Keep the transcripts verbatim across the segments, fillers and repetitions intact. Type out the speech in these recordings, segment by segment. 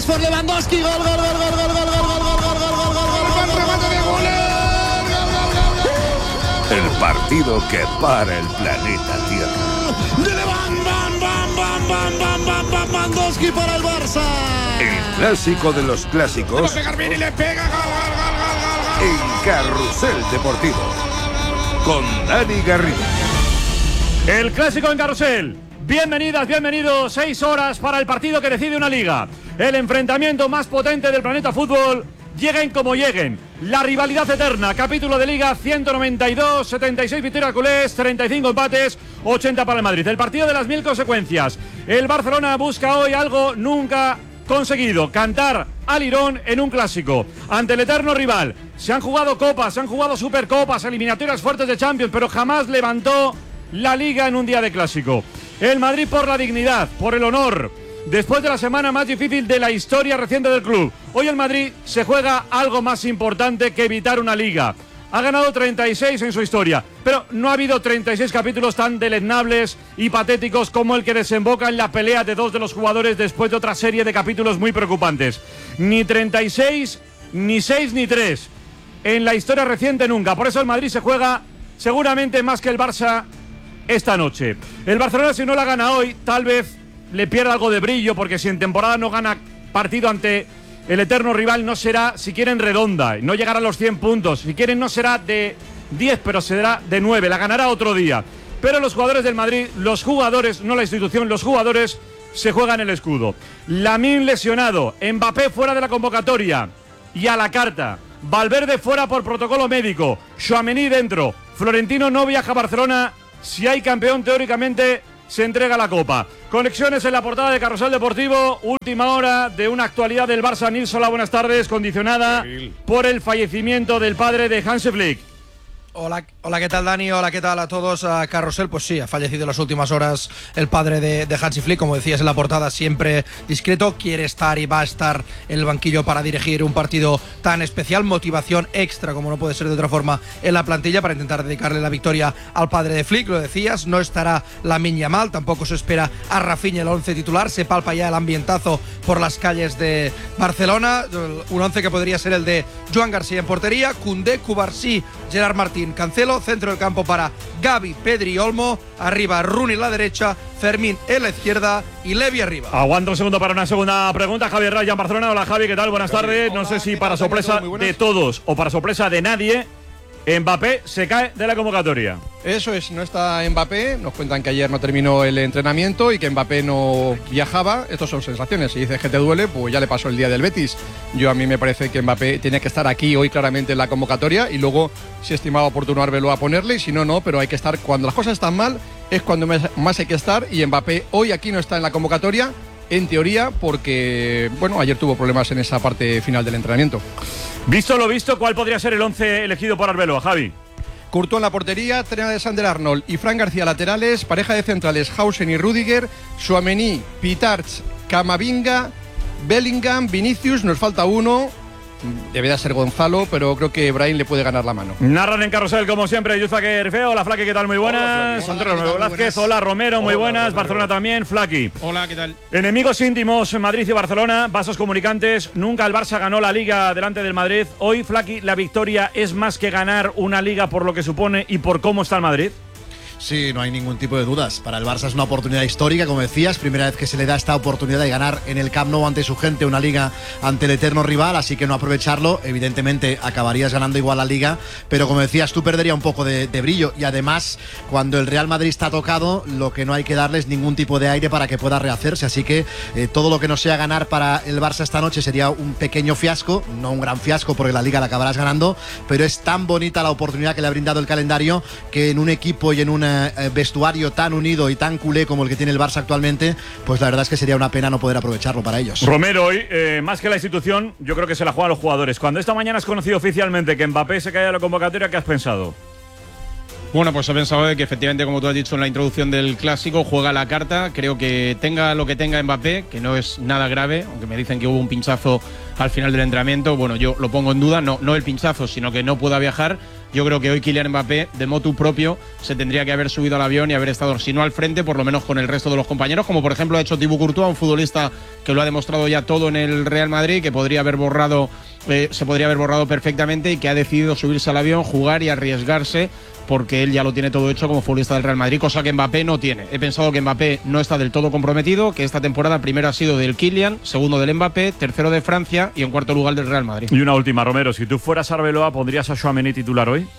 por Lewandowski. Gol, gol, gol, gol, gol, gol, gol, gol, gol, gol, gol, gol, gol, remate de Güler. El partido que para el planeta Tierra. De Levan, bam, bam, bam, bam, bam, bam, bam, Lewandowski para el Barça. El clásico de los clásicos. Va a pegar bien y le pega. Gol, gol, gol, gol, gol. En Carrusel Deportivo. Con Dani Garrido. El clásico en Carrusel. Bienvenidas, bienvenidos. Seis horas para el partido que decide una liga. El enfrentamiento más potente del planeta fútbol. Lleguen como lleguen. La rivalidad eterna. Capítulo de Liga ciento noventa y dos, setenta y seis victorias culés, treinta y cinco empates, ochenta para el Madrid. El partido de las mil consecuencias. El Barcelona busca hoy algo nunca conseguido. Cantar al Lirón en un clásico. Ante el eterno rival. Se han jugado copas, se han jugado supercopas, eliminatorias fuertes de Champions, pero jamás levantó la Liga en un día de clásico. El Madrid por la dignidad, por el honor. Después de la semana más difícil de la historia reciente del club, hoy el Madrid se juega algo más importante que evitar una liga. Ha ganado treinta y seis en su historia, pero no ha habido treinta y seis capítulos tan deleznables y patéticos como el que desemboca en la pelea de dos de los jugadores después de otra serie de capítulos muy preocupantes. Ni treinta y seis, ni seis, ni tres. En la historia reciente nunca. Por eso el Madrid se juega seguramente más que el Barça esta noche. El Barcelona, si no la gana hoy, tal vez le pierda algo de brillo, porque si en temporada no gana partido ante el eterno rival, no será, si quieren, redonda, no llegará a los cien puntos. Si quieren, no será de diez, pero será de nueve, la ganará otro día. Pero los jugadores del Madrid, los jugadores, no la institución, los jugadores se juegan el escudo. Lamine lesionado, Mbappé fuera de la convocatoria y a la carta. Valverde fuera por protocolo médico, Tchouaméni dentro. Florentino no viaja a Barcelona. Si hay campeón, teóricamente se entrega la copa. Conexiones en la portada de Carrusel Deportivo. Última hora de una actualidad del Barça. Nilsson, buenas tardes. Condicionada por el fallecimiento del padre de Hansi Flick. Hola, hola, ¿qué tal, Dani? Hola, ¿qué tal a todos? A Carrusel, pues sí, ha fallecido en las últimas horas el padre de, de Hansi Flick, como decías en la portada, siempre discreto, quiere estar y va a estar en el banquillo para dirigir un partido tan especial, motivación extra, como no puede ser de otra forma, en la plantilla para intentar dedicarle la victoria al padre de Flick, lo decías, no estará Lamine Yamal, tampoco se espera a Rafinha el once titular, se palpa ya el ambientazo por las calles de Barcelona, un once que podría ser el de Joan García en portería, Koundé, Cubarsí, Gerard Martín, Cancelo, centro del campo para Gavi, Pedri y Olmo, arriba Rooney en la derecha, Fermín en la izquierda y Levi arriba. Aguanto un segundo para una segunda pregunta. Javier Raya en Barcelona. Hola, Javi, ¿qué tal? Buenas tardes. Hola, no sé si para tal, sorpresa de todos o para sorpresa de nadie, Mbappé se cae de la convocatoria. Eso es, no está Mbappé. Nos cuentan que ayer no terminó el entrenamiento y que Mbappé no viajaba. Estas son sensaciones. Si dices que te duele, pues ya le pasó el día del Betis. Yo a mí me parece que Mbappé tiene que estar aquí hoy claramente en la convocatoria y luego, si estimaba oportuno Arbeloa, a ponerle y si no, no. Pero hay que estar, cuando las cosas están mal, es cuando más hay que estar y Mbappé hoy aquí no está en la convocatoria. En teoría, porque, bueno, ayer tuvo problemas en esa parte final del entrenamiento. Visto lo visto, ¿cuál podría ser el once elegido por Arbeloa, Javi? Courtois en la portería, Trent Alexander-Arnold y Fran García laterales, pareja de centrales Hausen y Rüdiger, Tchouaméni, Pitarch, Camavinga, Bellingham, Vinicius, nos falta uno. Debería ser Gonzalo, pero creo que Brahim le puede ganar la mano. Narran en Carrusel, como siempre, Yuzfa Rifeo. Hola, Flaky, ¿qué tal? Muy buenas. Hola, Antonio Romero Velázquez. Hola, Romero, muy Hola, buenas. Romero. Barcelona también, Flaky. Hola, ¿qué tal? Enemigos íntimos, Madrid y Barcelona, vasos comunicantes. Nunca el Barça ganó la Liga delante del Madrid. Hoy, Flaky, la victoria es más que ganar una Liga por lo que supone y por cómo está el Madrid. Sí, no hay ningún tipo de dudas. Para el Barça es una oportunidad histórica, como decías, primera vez que se le da esta oportunidad de ganar en el Camp Nou ante su gente una Liga ante el eterno rival, así que no aprovecharlo, evidentemente acabarías ganando igual la Liga, pero como decías tú, perdería un poco de, de brillo y además cuando el Real Madrid está tocado, lo que no hay que darle es ningún tipo de aire para que pueda rehacerse, así que eh, todo lo que no sea ganar para el Barça esta noche sería un pequeño fiasco, no un gran fiasco porque la Liga la acabarás ganando, pero es tan bonita la oportunidad que le ha brindado el calendario que en un equipo y en un Eh, vestuario tan unido y tan culé como el que tiene el Barça actualmente, pues la verdad es que sería una pena no poder aprovecharlo para ellos. Romero, hoy, eh, más que la institución, yo creo que se la juegan los jugadores. Cuando esta mañana has conocido oficialmente que Mbappé se cae de la convocatoria, ¿qué has pensado? Bueno, pues he pensado de que efectivamente, como tú has dicho en la introducción del clásico, juega la carta. Creo que tenga lo que tenga Mbappé, que no es nada grave, aunque me dicen que hubo un pinchazo al final del entrenamiento. Bueno, yo lo pongo en duda, no, no el pinchazo, sino que no pueda viajar. Yo creo que hoy Kylian Mbappé, de motu propio, se tendría que haber subido al avión y haber estado, si no al frente, por lo menos con el resto de los compañeros, como por ejemplo ha hecho Thibaut Courtois, un futbolista que lo ha demostrado ya todo en el Real Madrid, que podría haber borrado, eh, se podría haber borrado perfectamente y que ha decidido subirse al avión, jugar y arriesgarse, porque él ya lo tiene todo hecho como futbolista del Real Madrid, cosa que Mbappé no tiene. He pensado que Mbappé no está del todo comprometido, que esta temporada primero ha sido del Kylian, segundo del Mbappé, tercero de Francia y en cuarto lugar del Real Madrid. Y una última, Romero, si tú fueras Arbeloa, ¿pondrías a Tchouaméni titular hoy?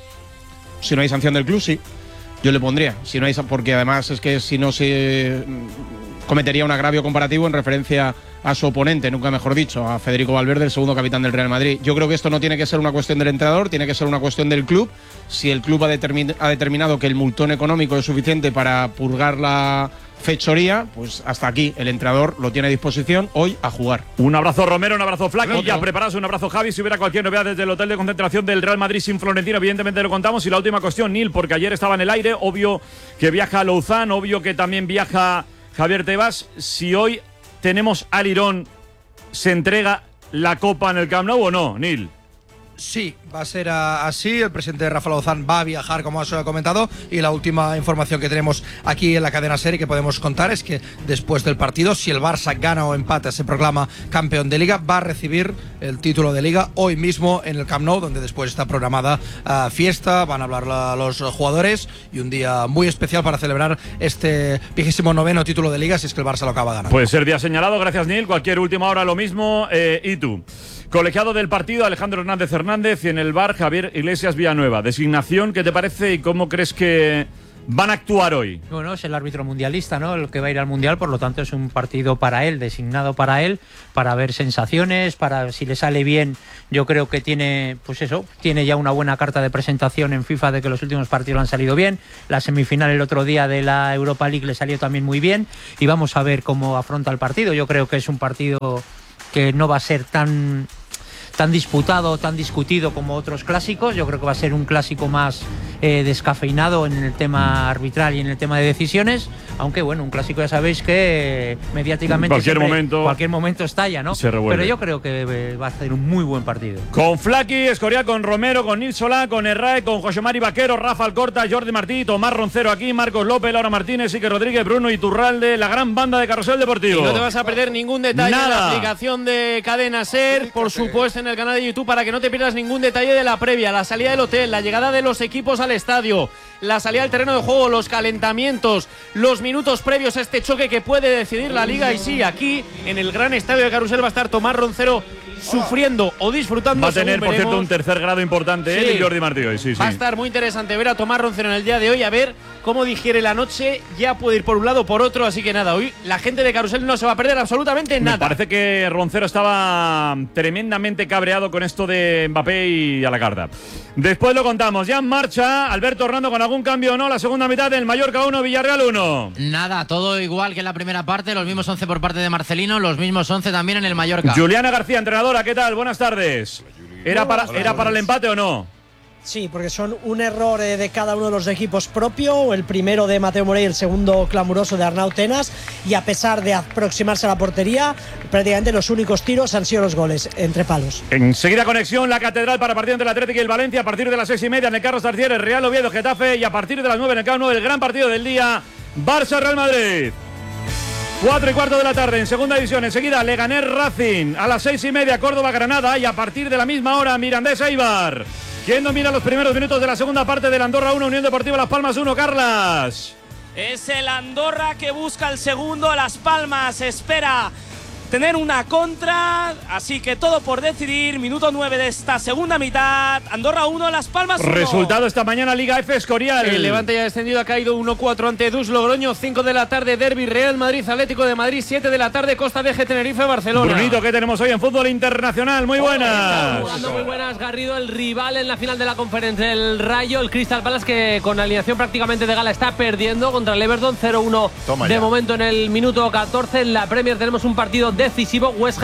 Si no hay sanción del club, sí. Yo le pondría, si no hay, porque además es que si no se cometería un agravio comparativo en referencia a su oponente, nunca mejor dicho, a Federico Valverde, el segundo capitán del Real Madrid. Yo creo que esto no tiene que ser una cuestión del entrenador, tiene que ser una cuestión del club. Si el club ha, determin- ha determinado que el multón económico es suficiente para purgar la fechoría, pues hasta aquí el entrenador lo tiene a disposición hoy a jugar. Un abrazo Romero, un abrazo Flaky, Otro. ya preparados, un abrazo Javi. Si hubiera cualquier novedad desde el hotel de concentración del Real Madrid sin Florentino, evidentemente lo contamos. Y la última cuestión, Nil, porque ayer estaba en el aire, obvio que viaja a Louzán, obvio que también viaja Javier Tebas. Si hoy tenemos al Lirón, ¿se entrega la Copa en el Camp Nou o no, Nil? Sí, va a ser a, así. El presidente Rafa Lozán va a viajar, como has comentado, y la última información que tenemos aquí en la cadena SER y que podemos contar es que después del partido, si el Barça gana o empata, se proclama campeón de Liga, va a recibir el título de Liga hoy mismo en el Camp Nou, donde después está programada uh, fiesta, van a hablar la, los jugadores y un día muy especial para celebrar este vigésimo noveno título de Liga, si es que el Barça lo acaba ganando. Puede ser día señalado, gracias Nil. Cualquier última hora lo mismo. Eh, ¿Y tú? Colegiado del partido, Alejandro Hernández Hernández, y en el V A R, Javier Iglesias Villanueva. Designación, ¿qué te parece y cómo crees que van a actuar hoy? Bueno, es el árbitro mundialista, ¿no? El que va a ir al Mundial, por lo tanto es un partido para él, designado para él, para ver sensaciones, para si le sale bien, yo creo que tiene, pues eso, tiene ya una buena carta de presentación en FIFA de que los últimos partidos le han salido bien. La semifinal el otro día de la Europa League le salió también muy bien y vamos a ver cómo afronta el partido. Yo creo que es un partido que no va a ser tan tan disputado, tan discutido como otros clásicos. Yo creo que va a ser un clásico más eh, descafeinado en el tema arbitral y en el tema de decisiones, aunque bueno, un clásico ya sabéis que eh, mediáticamente cualquier siempre, momento cualquier momento estalla, ¿no? Se revuelve. Pero yo creo que eh, va a ser un muy buen partido. Con Flaky, Escorial, con Romero, con Nil Solá, con Herrae, con José Mari Vaquero, Rafa Alcorta, Jordi Martí, Tomás Roncero aquí, Marcos López, Laura Martínez, Iker Rodríguez, Bruno Iturralde, la gran banda de Carrusel Deportivo. Y no te vas a perder ningún detalle Nada. en la aplicación de Cadena SER, por supuesto en el canal de YouTube, para que no te pierdas ningún detalle de la previa, la salida del hotel, la llegada de los equipos al estadio, la salida del terreno de juego, los calentamientos, los minutos previos a este choque que puede decidir la Liga. Y sí, aquí en el gran estadio de Carrusel va a estar Tomás Roncero sufriendo o disfrutando. Va a tener, por cierto, un tercer grado importante Sí. él y Jordi Martí hoy. Sí, Va a sí. estar muy interesante ver a Tomás Roncero en el día de hoy, a ver cómo digiere la noche. Ya puede ir por un lado o por otro, así que nada, hoy la gente de Carrusel no se va a perder absolutamente nada. Me parece que Roncero estaba tremendamente cabreado con esto de Mbappé y a la carta. Después lo contamos. Ya en marcha Alberto Hernando con algún cambio o no. La segunda mitad del Mallorca uno, Villarreal uno. Nada, todo igual que en la primera parte. Los mismos once por parte de Marcelino, los mismos once también en el Mallorca. Juliana García, entrenadora, ¿qué tal? Buenas tardes. ¿Era para, ¿era para el empate o no? Sí, porque son un error eh, de cada uno de los equipos propio, el primero de Mateo Morey, el segundo clamoroso de Arnau Tenas, y a pesar de aproximarse a la portería, prácticamente los únicos tiros han sido los goles, entre palos. Enseguida conexión, la Catedral para partido entre el Atlético y el Valencia, a partir de las seis y media en el Carlos Tartiere, Real Oviedo, Getafe, y a partir de las nueve en el Camp Nou, el gran partido del día, Barça-Real Madrid. Cuatro y cuarto de la tarde en segunda división. Enseguida Leganés Racing. A las seis y media Córdoba Granada. Y a partir de la misma hora Mirandés Eibar. ¿Quién domina los primeros minutos de la segunda parte del Andorra uno, Unión Deportiva Las Palmas uno, Carlas? Es el Andorra que busca el segundo. Las Palmas espera tener una contra, así que todo por decidir. Minuto nueve de esta segunda mitad. Andorra uno, Las Palmas uno. Resultado esta mañana, Liga F, Escorial. El Levante ya ha descendido, ha caído uno cuatro ante Dus Logroño. cinco de la tarde, Derby Real Madrid, Atlético de Madrid. siete de la tarde, Costa de Eje, Tenerife, Barcelona. Brunito, ¿qué tenemos hoy en fútbol internacional? Muy buenas. Jugando muy buenas, Garrido, el rival en la final de la conferencia, el Rayo, el Crystal Palace, que con alineación prácticamente de gala está perdiendo contra el Everton cero uno de ya. momento en el minuto catorce. En la Premier tenemos un partido decisivo, West Ham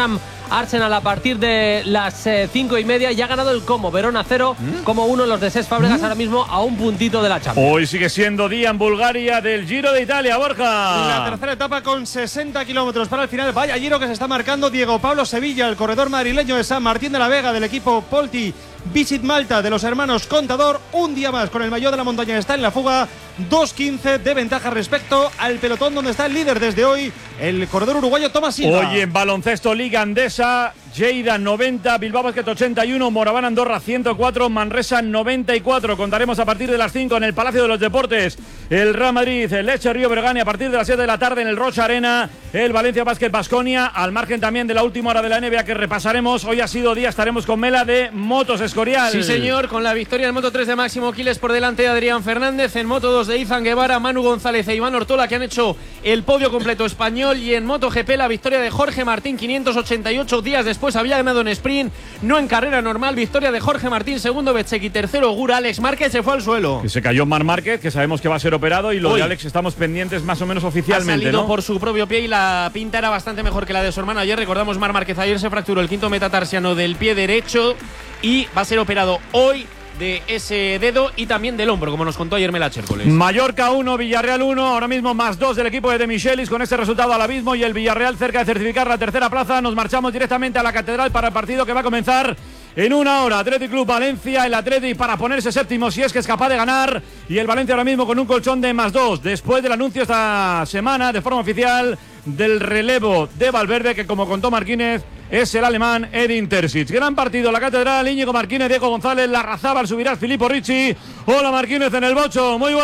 Arsenal a partir de las eh, cinco y media y ha ganado el Como. Verona cero, ¿Mm? Como uno los de Cesc Fábregas ¿Mm? ahora mismo a un puntito de la Champions. Hoy sigue siendo día en Bulgaria del Giro de Italia, Borja. La tercera etapa con sesenta kilómetros para el final. Vaya Giro que se está marcando Diego Pablo Sevilla, el corredor madrileño de San Martín de la Vega, del equipo Polti Visit Malta de los hermanos Contador. Un día más con el maillot de la montaña, está en la fuga, dos quince de ventaja respecto al pelotón donde está el líder desde hoy, el corredor uruguayo Tomás Silva. Hoy en baloncesto Liga Andesa, Lleida noventa, Bilbao Basket ochenta y uno, Moraván Andorra ciento cuatro, Manresa noventa y cuatro. Contaremos a partir de las cinco en el Palacio de los Deportes el Real Madrid, el Lecce Río Bergani a partir de las siete de la tarde en el Rocha Arena, el Valencia Basket Baskonia, al margen también de la última hora de la N B A que repasaremos. Hoy ha sido día, estaremos con Mela de Motos Escorial. Sí señor, con la victoria en Moto tres de Máximo Quiles por delante de Adrián Fernández, en Moto dos de Izan Guevara, Manu González e Iván Ortola, que han hecho el podio completo español, y en Moto G P la victoria de Jorge Martín, quinientos ochenta y ocho días después había ganado en sprint, no en carrera normal. Victoria de Jorge Martín, segundo Bezzecchi, tercero Gura. Alex Márquez se fue al suelo. Que se cayó Marc Márquez, que sabemos que va a ser operado, y lo Hoy. de Alex estamos pendientes más o menos oficialmente, ha salido ¿no? por su propio pie y la pinta era bastante mejor que la de su hermano. Ayer recordamos, Marc Márquez ayer se fracturó el quinto metatarsiano del pie derecho y va a ser operado hoy de ese dedo y también del hombro, como nos contó ayer Mela Chércoles. Mallorca uno, Villarreal uno, ahora mismo más dos del equipo de De Michelis, con este resultado al abismo y el Villarreal cerca de certificar la tercera plaza. Nos marchamos directamente a la Catedral para el partido que va a comenzar en una hora. Athletic Club Valencia, el Athletic para ponerse séptimo si es que es capaz de ganar, y el Valencia ahora mismo con un colchón de más dos, después del anuncio esta semana de forma oficial del relevo de Valverde, que como contó Marquínez es el alemán Edin Terzic. Gran partido, la Catedral, Íñigo Marquínez, Diego González, Larrazábal, Subirás, Filippo Ricci. Hola Marquínez en el bocho, muy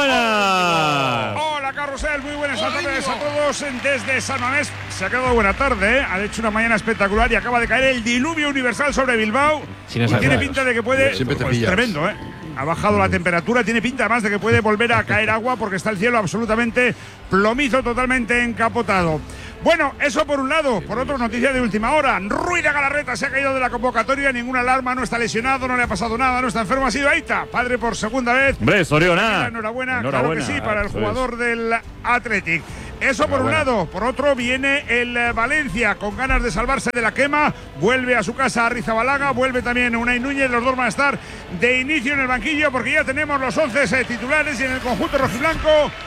buenas. Hola Carrusel, muy buenas tardes a todos desde San Mamés. Se ha quedado buena tarde, ¿eh? Ha hecho una mañana espectacular y acaba de caer el diluvio universal sobre Bilbao. Sí, no, y tiene pinta de que puede, pues, tremendo, ¿eh? Ha bajado la temperatura, tiene pinta además de que puede volver a caer agua porque está el cielo absolutamente plomizo, totalmente encapotado. Bueno, eso por un lado. Por otro, noticia de última hora. Ruiz de Galarreta se ha caído de la convocatoria, ninguna alarma, no está lesionado, no le ha pasado nada, no está enfermo, ha sido Aita, padre por segunda vez. Hombre, Soriona. Enhorabuena, Enhorabuena, claro que sí, para el eso jugador es. del Athletic. Eso por un lado. Por otro, viene el Valencia con ganas de salvarse de la quema. Vuelve a su casa Arrizabalaga, vuelve también Unai Núñez. Los dos van a estar de inicio en el banquillo porque ya tenemos los once titulares, y en el conjunto rojiblanco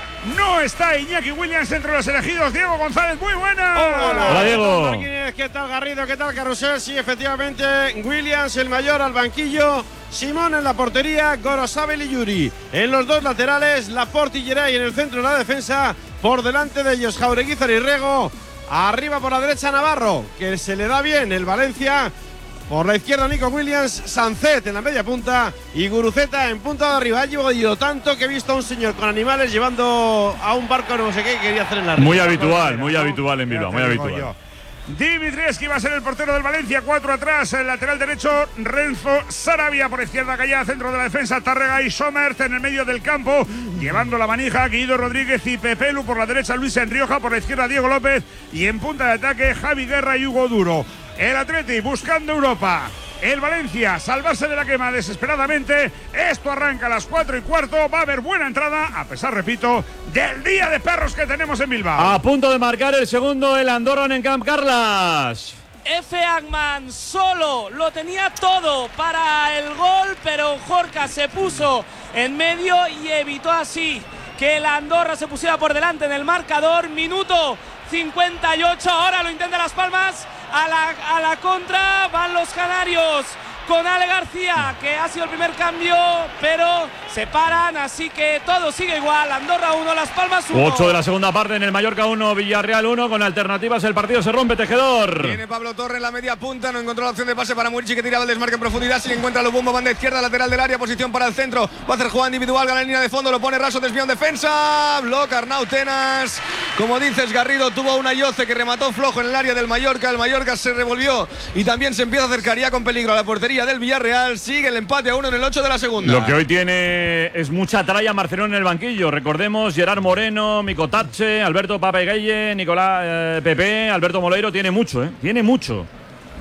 no está Iñaki Williams entre los elegidos. Diego González, muy buena. Hola, Hola Diego. Marquínez, ¿qué tal Garrido? ¿Qué tal Carrusel? Sí, efectivamente, Williams el mayor al banquillo, Simón en la portería, Gorosabel y Yuri en los dos laterales, Laporte y Geray en el centro de la defensa, por delante de ellos Jaureguizar y Rego, arriba por la derecha Navarro, que se le da bien el Valencia. Por la izquierda Nico Williams, Sancet en la media punta y Guruceta en punta de arriba. Ha llevado tanto que he visto a un señor con animales llevando a un barco no sé qué que quería hacer en la red. Muy habitual, muy habitual en Bilbao, muy habitual. Yo. Dimitrievski va a ser el portero del Valencia, cuatro atrás, el lateral derecho Renzo Sarabia, por izquierda Callá, centro de la defensa Tárrega y Somert en el medio del campo, llevando la manija Guido Rodríguez y Pepelu, por la derecha Luis Enrioja, por la izquierda Diego López y en punta de ataque Javi Guerra y Hugo Duro. El Atleti buscando Europa, el Valencia salvarse de la quema desesperadamente. Esto arranca a las cuatro y cuarto, va a haber buena entrada, a pesar, repito, del día de perros que tenemos en Bilbao. A punto de marcar el segundo el Andorra en Camp Carlas. F. Agman solo, lo tenía todo para el gol, pero Jorca se puso en medio y evitó así que el Andorra se pusiera por delante en el marcador. Minuto cincuenta y ocho, ahora lo intenta Las Palmas, a la, a la contra van los canarios con Ale García, que ha sido el primer cambio, pero se paran, así que todo sigue igual. Andorra uno, Las Palmas uno. ocho de la segunda parte en el Mallorca uno, Villarreal uno, con alternativas el partido se rompe, Tejedor. Viene Pablo Torre en la media punta, no encontró la opción de pase para Murici, que tiraba el desmarque en profundidad, si encuentra Lubumbo, banda izquierda, lateral del área, posición para el centro, va a hacer jugada individual, gana en línea de fondo, lo pone raso, desvión defensa, bloca Arnau Tenas, como dices Garrido, tuvo una Yoce que remató flojo en el área del Mallorca, el Mallorca se revolvió y también se empieza a acercar ya con peligro a la portería del Villarreal. Sigue el empate a uno en el ocho de la segunda. Lo que hoy tiene es mucha tralla Marcelón en el banquillo. Recordemos, Gerard Moreno, Mico Tache, Alberto Papegalle, Nicolás eh, Pepe, Alberto Moleiro. Tiene mucho, ¿eh? Tiene mucho.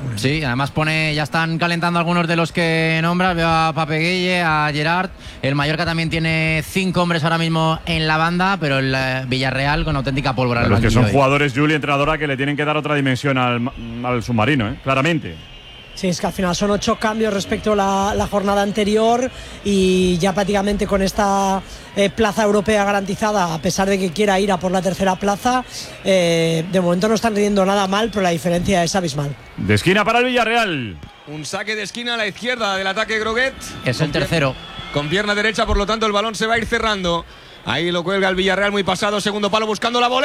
Sí, además pone, ya están calentando algunos de los que nombras. Veo a Pape Gueye, a Gerard. El Mallorca también tiene cinco hombres ahora mismo en la banda, pero el eh, Villarreal con auténtica pólvora. Los que son jugadores, Juli, entrenadora, que le tienen que dar otra dimensión al, al submarino, ¿eh? Claramente. Sí, es que al final son ocho cambios respecto a la, la jornada anterior y ya prácticamente con esta eh, plaza europea garantizada, a pesar de que quiera ir a por la tercera plaza, eh, de momento no están rindiendo nada mal, pero la diferencia es abismal. De esquina para el Villarreal. Un saque de esquina a la izquierda del ataque Groguet. Es el tercero. Con pierna derecha, por lo tanto el balón se va a ir cerrando. Ahí lo cuelga el Villarreal muy pasado, segundo palo buscando la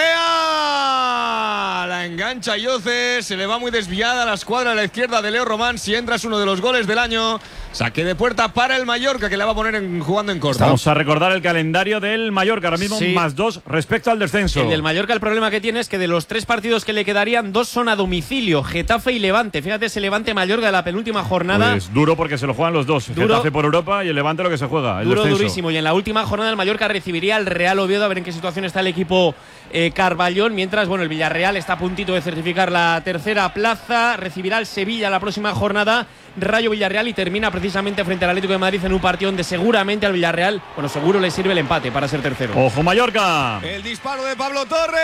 volea. La engancha Yoce, se le va muy desviada a la escuadra a la izquierda de Leo Román. Si entra es uno de los goles del año. Saque de puerta para el Mallorca, que le va a poner en, jugando en corto. Vamos a recordar el calendario del Mallorca, ahora mismo Sí. más dos respecto al descenso. El del Mallorca, el problema que tiene es que de los tres partidos que le quedarían, dos son a domicilio, Getafe y Levante. Fíjate ese Levante Mallorca de la penúltima jornada. Pues duro porque se lo juegan los dos. Duro. Getafe por Europa y el Levante lo que se juega, el Duro, descenso. durísimo. Y en la última jornada el Mallorca recibiría al Real Oviedo, a ver en qué situación está el equipo eh, Carballón. Mientras, bueno, el Villarreal está a puntito de certificar la tercera plaza. Recibirá al Sevilla la próxima jornada, Rayo Villarreal, y termina precisamente frente al Atlético de Madrid en un partido donde seguramente al Villarreal, bueno, seguro le sirve el empate para ser tercero. ¡Ojo, Mallorca! El disparo de Pablo Torre.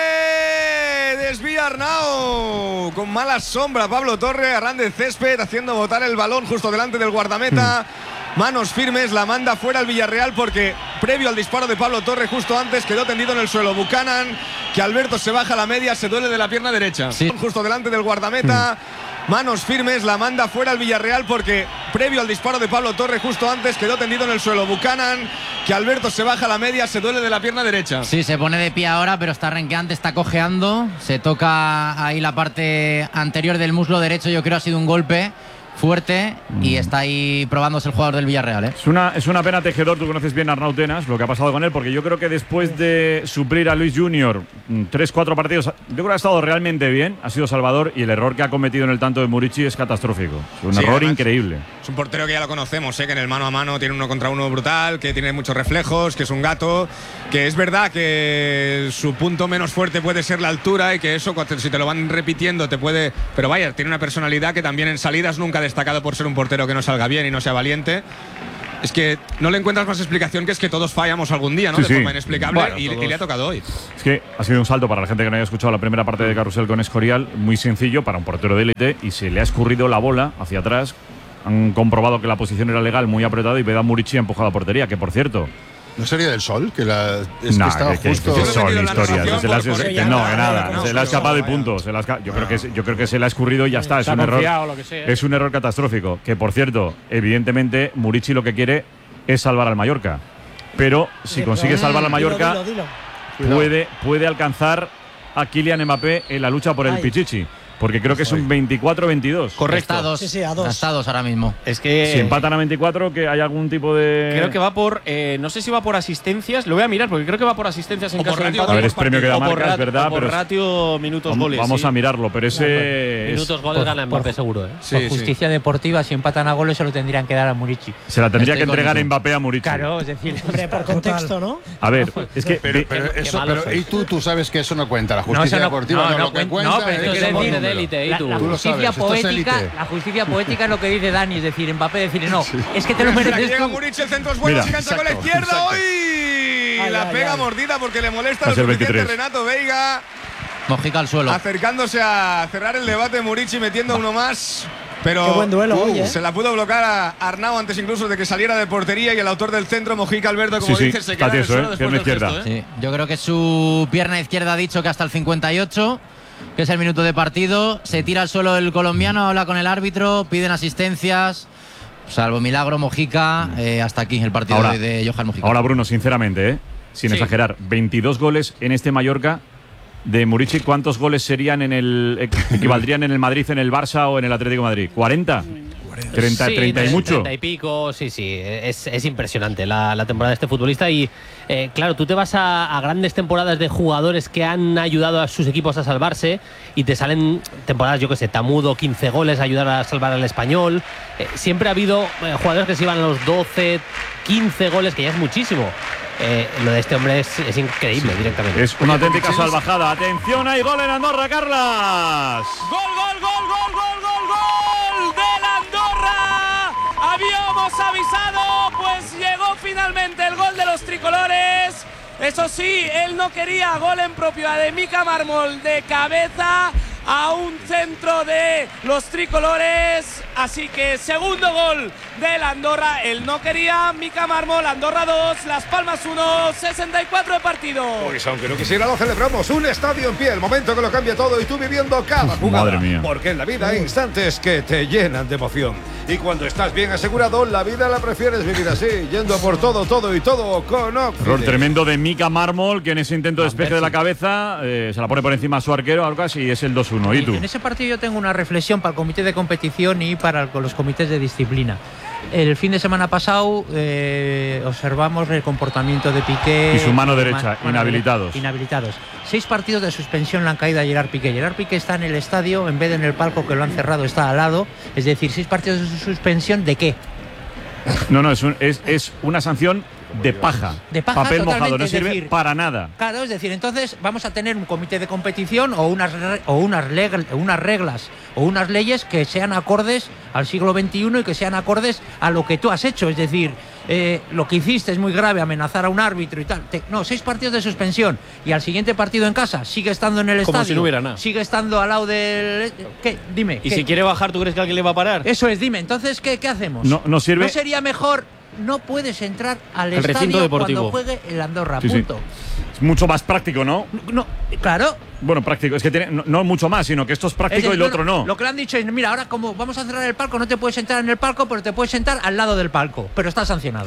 Desvía Arnau. Con mala sombra Pablo Torre. Arran de césped haciendo botar el balón justo delante del guardameta. Mm. Manos firmes, la manda fuera al Villarreal porque previo al disparo de Pablo Torre justo antes quedó tendido en el suelo Buchanan, que Alberto se baja a la media, se duele de la pierna derecha. Sí. Justo delante del guardameta. Mm. Manos firmes, la manda fuera al Villarreal porque previo al disparo de Pablo Torre justo antes quedó tendido en el suelo Buchanan, que Alberto se baja a la media, se duele de la pierna derecha. Sí, se pone de pie ahora, pero está renqueante, está cojeando. Se toca ahí la parte anterior del muslo derecho, yo creo ha sido un golpe fuerte y está ahí probándose el jugador del Villarreal, ¿eh? Es una, es una pena, Tejedor, tú conoces bien a Arnau Tenas, lo que ha pasado con él, porque yo creo que después de suplir a Luis Junior tres, cuatro partidos, yo creo que ha estado realmente bien, ha sido salvador, y el error que ha cometido en el tanto de Murici es catastrófico. Es un Sí, error además, increíble. Es un portero que ya lo conocemos, ¿eh? Que en el mano a mano tiene uno contra uno brutal, que tiene muchos reflejos, que es un gato, que es verdad que su punto menos fuerte puede ser la altura y que eso, si te lo van repitiendo, te puede… Pero vaya, tiene una personalidad que también en salidas nunca ha destacado por ser un portero que no salga bien y no sea valiente. Es que no le encuentras más explicación que es que todos fallamos algún día, ¿no? Sí, de sí. forma inexplicable, Bueno, y, todos. y le ha tocado hoy. Es que ha sido un salto para la gente que no haya escuchado la primera parte de Carrusel con Escorial, muy sencillo para un portero de élite, y se le ha escurrido la bola hacia atrás. Han comprobado que la posición era legal, muy apretada, y Vedan Murici ha empujado a portería, que por cierto… ¿No sería del Sol? Que la, es No, que estaba que, que, justo… que Sol, historia. Se le ha- por- se- por- que no, que nada. no, se le ha no, escapado y vaya. punto. Se le ha esca- yo, creo que, se- yo creo que se le ha escurrido y ya está. Es Se ha un error. confiado, lo que sea. Es un error catastrófico. Que por cierto, evidentemente, Murici lo que quiere es salvar al Mallorca. Pero si consigue salvar al Mallorca, Dilo, dilo, dilo. puede, puede alcanzar a Kylian Mbappé en la lucha por el Ay. Pichichi. Porque creo que es un veinticuatro veintidós. Está a dos. Sí, sí, a dos. Está a dos ahora mismo. Es que… Si empatan a veinticuatro, que hay algún tipo de… Creo que va por, eh, no sé si va por asistencias, lo voy a mirar porque creo que va por asistencias en O caso por de ratio, empate. A ver, es premio que da O por marca, es rat- verdad, o por pero es- ratio, minutos, Vamos, goles. vamos sí. a mirarlo, pero ese… es- Minutos, goles, gana Mbappé seguro, ¿eh? Sí, Por sí. justicia deportiva, si empatan a goles se lo tendrían que dar a Murici. se la tendría Estoy que entregar con- Mbappé a Murici. Claro, es decir, Hombre, por contexto, ¿no? A ver, es que… Pero, pero Qué eso, malo pero sois. y tú, tú sabes que eso no cuenta. La No, justicia eso no- deportiva no, no, no lo que cuen- cuenta. no, pero es es que que es somos decir, de números. élite, ¿y la, tú? la Tú lo justicia sabes, esto es poética, élite. la justicia poética es lo que dice Dani, es decir, Mbappé decirle no, es que te lo Mira, que mereces llega tú. Murici, el centro es bueno, Mira, se engancha con la exacto, izquierda exacto. hoy. Ay, La ay, pega ay. mordida porque le molesta Va a lo ser suficiente veintitrés. Renato Veiga. Mojica al suelo. Acercándose a cerrar el debate, Murici metiendo uno más. Pero Qué buen duelo hoy, ¿eh? se la pudo bloquear a Arnau antes incluso de que saliera de portería, y el autor del centro, Mojica Alberto, como Sí, sí, dices, se está queda en el tieso, suelo ¿eh? después Pierna del izquierda. gesto, ¿eh? Sí, yo creo que su pierna izquierda ha dicho que hasta el cincuenta y ocho, que es el minuto de partido. Se tira al suelo el colombiano, habla con el árbitro, piden asistencias. Salvo milagro, Mojica, eh, hasta aquí el partido Ahora- de, de Johan Mojica. Ahora, Bruno, sinceramente, ¿eh? sin Sí. exagerar, veintidós goles en este Mallorca de Murici. ¿Cuántos goles serían en el equ- equivaldrían en el Madrid, en el Barça o en el Atlético de Madrid? ¿cuarenta? treinta, Sí, treinta y mucho. treinta y pico, sí, sí. Es, es impresionante la, la temporada de este futbolista. Y eh, claro, tú te vas a, a grandes temporadas de jugadores que han ayudado a sus equipos a salvarse y te salen temporadas, yo que sé, Tamudo, quince goles, ayudar a salvar al Español. Eh, siempre ha habido eh, jugadores que se iban a los doce, quince goles, que ya es muchísimo. Eh, lo de este hombre es, es increíble directamente. Es una auténtica salvajada. Atención, hay gol en Andorra, Carlas. Gol, gol, gol, gol, gol, gol, los tricolores. Eso sí, él no quería gol en propiedad de Mika Mármol de cabeza a un centro de los tricolores. Así que segundo gol del Andorra. Él no quería, Mika Mármol, Andorra dos, Las Palmas uno, sesenta y cuatro de partido. Pues aunque no quisiera lo celebramos. Un estadio en pie, el momento que lo cambia todo y tú viviendo cada jugada. Madre mía. Porque en la vida hay instantes que te llenan de emoción. Y cuando estás bien asegurado, la vida la prefieres vivir así, yendo por todo, todo y todo con Occident. Error tremendo de Mika Mármol, que en ese intento de despeje de la cabeza eh, se la pone por encima a su arquero, Arcas, y es el dos uno. ¿Y tú? En ese partido yo tengo una reflexión para el comité de competición y para los comités de disciplina. El fin de semana pasado eh, observamos el comportamiento de Piqué Y su mano derecha, mano inhabilitados. derecha, inhabilitados. Seis partidos de suspensión le han caído a Gerard Piqué. Gerard Piqué está en el estadio, en vez de en el palco que lo han cerrado, está al lado. Es decir, seis partidos de suspensión, ¿de qué? No, no, es, un, es, es una sanción de paja. De paja, Papel mojado, totalmente, no es sirve decir, para nada. Claro, es decir, entonces vamos a tener un comité de competición o unas, re- o unas, leg- unas reglas o unas leyes que sean acordes al siglo veintiuno y que sean acordes a lo que tú has hecho. Es decir, eh, lo que hiciste es muy grave, amenazar a un árbitro y tal. Te- no, seis partidos de suspensión y al siguiente partido en casa sigue estando en el Como estadio. si no hubiera nada. Sigue estando al lado del... ¿Qué? Dime. Y ¿qué? si quiere bajar, ¿tú crees que alguien le va a parar? Eso es, dime. Entonces, ¿qué, qué hacemos? No, no sirve. ¿No sería mejor? No puedes entrar al Al recinto estadio deportivo. cuando juegue el Andorra, Sí, sí. punto. Es mucho más práctico, ¿no? No, claro. Bueno, práctico. Es que tiene, no, no mucho más, sino que esto es práctico Es y lo decir, otro no. Lo que le han dicho es, mira, ahora como vamos a cerrar el palco, no te puedes sentar en el palco, pero te puedes sentar al lado del palco. Pero estás sancionado.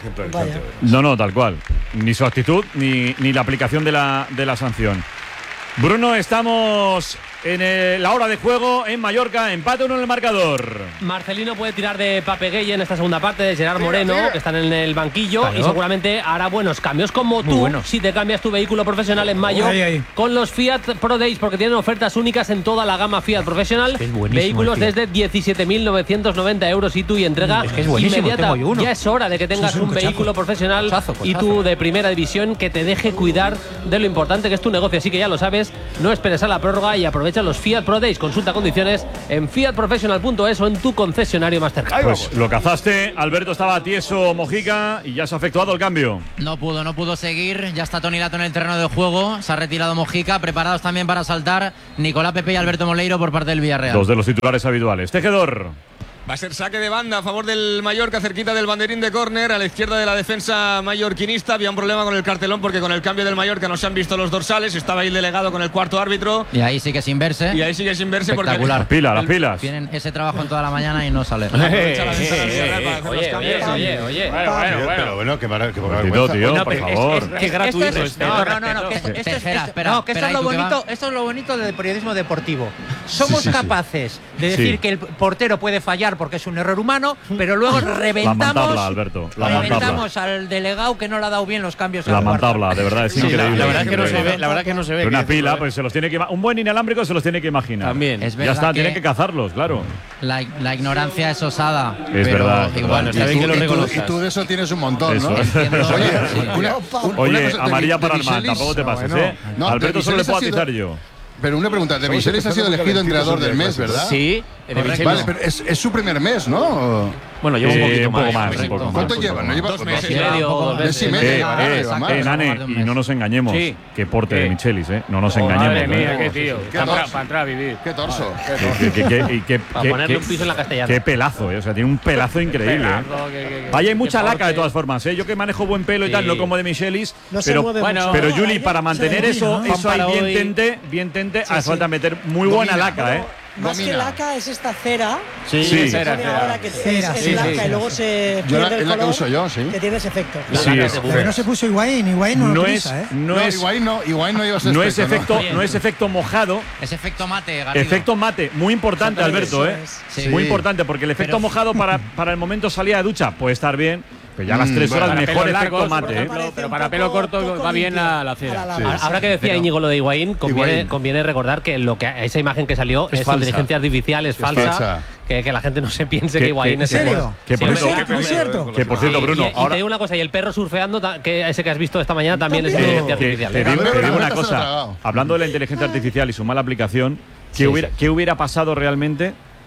No, no, tal cual. Ni su actitud, ni, ni la aplicación de la, de la sanción. Bruno, estamos en el- la hora de juego en Mallorca, empate uno en el marcador. Marcelino puede tirar de Papegueye en esta segunda parte, de Gerard Tira, Moreno, tira. que están en el banquillo, Claro. y seguramente hará buenos cambios, como Muy tú, buenos. si te cambias tu vehículo profesional en mayo, Ahí, ahí. con los Fiat Pro Days, porque tienen ofertas únicas en toda la gama Fiat profesional. Vehículos el Fiat. desde diecisiete mil novecientos noventa euros y tú y entrega Es que es buenísimo, inmediata. tengo yo uno. Ya es hora de que tengas Sí, sí, un un cochazo. vehículo profesional Cochazo, y cochazo. tú de primera división que te deje cuidar de lo importante que es tu negocio. Así que ya lo sabes, no esperes a la prórroga y aprovecha los Fiat Pro Days. Consulta condiciones en fiat professional punto es o en tu concesionario más cercano. Pues lo cazaste, Alberto estaba tieso, Mojica, y ya se ha efectuado el cambio. No pudo, no pudo seguir. Ya está Toni Lato en el terreno de juego. Se ha retirado Mojica. Preparados también para saltar Nicolás Pepe y Alberto Moleiro por parte del Villarreal. Dos de los titulares habituales. Tejedor. Va a ser saque de banda a favor del Mallorca, cerquita del banderín de córner, a la izquierda de la defensa mallorquinista. Había un problema con el cartelón porque con el cambio del Mallorca no se han visto los dorsales. Estaba ahí el delegado con el cuarto árbitro. Y ahí sí que sin verse. Y ahí sigue sin verse porque Espectacular. Las pilas, las pilas. Tienen ese trabajo en toda la mañana y no sale. Aprovecha la ventana del Villarreal para hacer los cambios. oye, oye. Bueno, bueno, bueno. Pero bueno, que para que Poquito, tío, por favor. Qué gratuito Esto este. es- No, no, no, que esto, esto es, Espera, esto- espera, no, que esto espera, es lo ¿y tú qué bonito, va? esto es lo bonito del periodismo deportivo. Somos Sí, sí, sí. capaces de Sí. decir que el portero puede fallar porque es un error humano, pero luego La reventamos, mantabla, Alberto. La mantabla. reventamos al delegado que no le ha dado bien los cambios. La al cuarto. mantabla, de verdad, es Sí, increíble. la, la verdad es que no se Increíble. ve, la verdad que no se ve. Pero una que- pila, pues se los tiene que ima- un buen inalámbrico se los tiene que imaginar. También. Es Ya verdad está, que tienen que cazarlos, claro. La, la ignorancia es osada. Es pero verdad, es igual, verdad. Está bien Y que lo tú- y tú- reconozcas. y tú de eso tienes un montón, Eso. ¿no? Entiendo. Oye, Sí. una, una Oye, cosa de- amarilla de para el man, Michelis- tampoco te pases, Bueno, ¿eh? no, de Alberto solo le Michelis puedo ha sido- atizar yo. Pero una pregunta, de Oye, Michelis ha sido empezando elegido muy entrenador del calentitos mes, el ¿verdad? Sí, de Michelis Vale, no. pero es, es su primer mes, ¿no? Bueno, lleva un Eh, poquito un poco más. más, correcto. un poco más. ¿Cuánto un lleva? poco ¿No más. lleva Dos meses. y medio, dos mes y veces. medio? Eh, Ah, eh, exacto. eh, Nane, más de un y mes. no nos engañemos. Sí. Qué porte de ¿Qué? Michelis, ¿eh? No nos Oh, engañemos. madre ¿eh? mía, qué tío. Qué Para, torso. para entrar a vivir. Qué torso. Que- que- que- y qué- Para qué- ponerle qué- un piso en la castellana. Qué pelazo, ¿eh? O sea, tiene un pelazo increíble. ¿eh? Pedazo, que- que- que- Ahí hay qué mucha laca de porte. todas formas, ¿eh? Yo que manejo buen pelo y Sí. tal, no como de Michelis. No se pero, mueve bueno, mucho. pero No, Juli, ella para se mantener domina, eso, ¿no? eso Pan ahí para bien hoy. tente, bien tente, hace sí. falta meter muy buena Domina. laca, ¿eh? Más que Domina. laca es esta cera. Sí, Sí. Se cera, pone cera. ahora que es, Cera, es sí, blanca sí, y sí. luego se Yo pierde la- el es la que color, uso yo, sí. que tiene ese efecto. Sí, es, Pero no se puso Higuaín, Higuaín no, no lo es, utiliza, ¿eh? no No, es, igual no, igual no llevas no es este, efecto, ¿no? no es efecto mojado, Es efecto mate, Garrido. efecto mate, muy importante, Alberto, ¿eh? Sí. Muy importante, porque el efecto Pero- mojado para, para el momento salida de ducha puede estar bien, pero ya a las Mm, tres bueno, horas Para mejor pelo efecto largo, mate, por ¿eh? ejemplo, pero un para poco- pelo corto poco va bien limpio la, la cera. a la Sí. lava. Ahora que decía Íñigo lo de Higuaín, conviene, Higuaín. conviene recordar que lo que esa imagen que salió es, falsa. inteligencia artificial, es, falsa, falsa. Que, que la gente no se piense Que- que Higuaín que- es ¿En serio? Que por Sí, eso- hombre. ¿No es cierto? que por cierto, Y- Bruno, y, y ahora te digo una cosa, y el perro surfeando, ta- que ese que has visto esta mañana también es También. inteligencia que- artificial. te ¿eh? digo, te digo una Alberto se lo ha cosa, tragado. hablando de la inteligencia artificial y su mala aplicación, ¿qué, Sí, hubiera, sí. ¿qué hubiera pasado realmente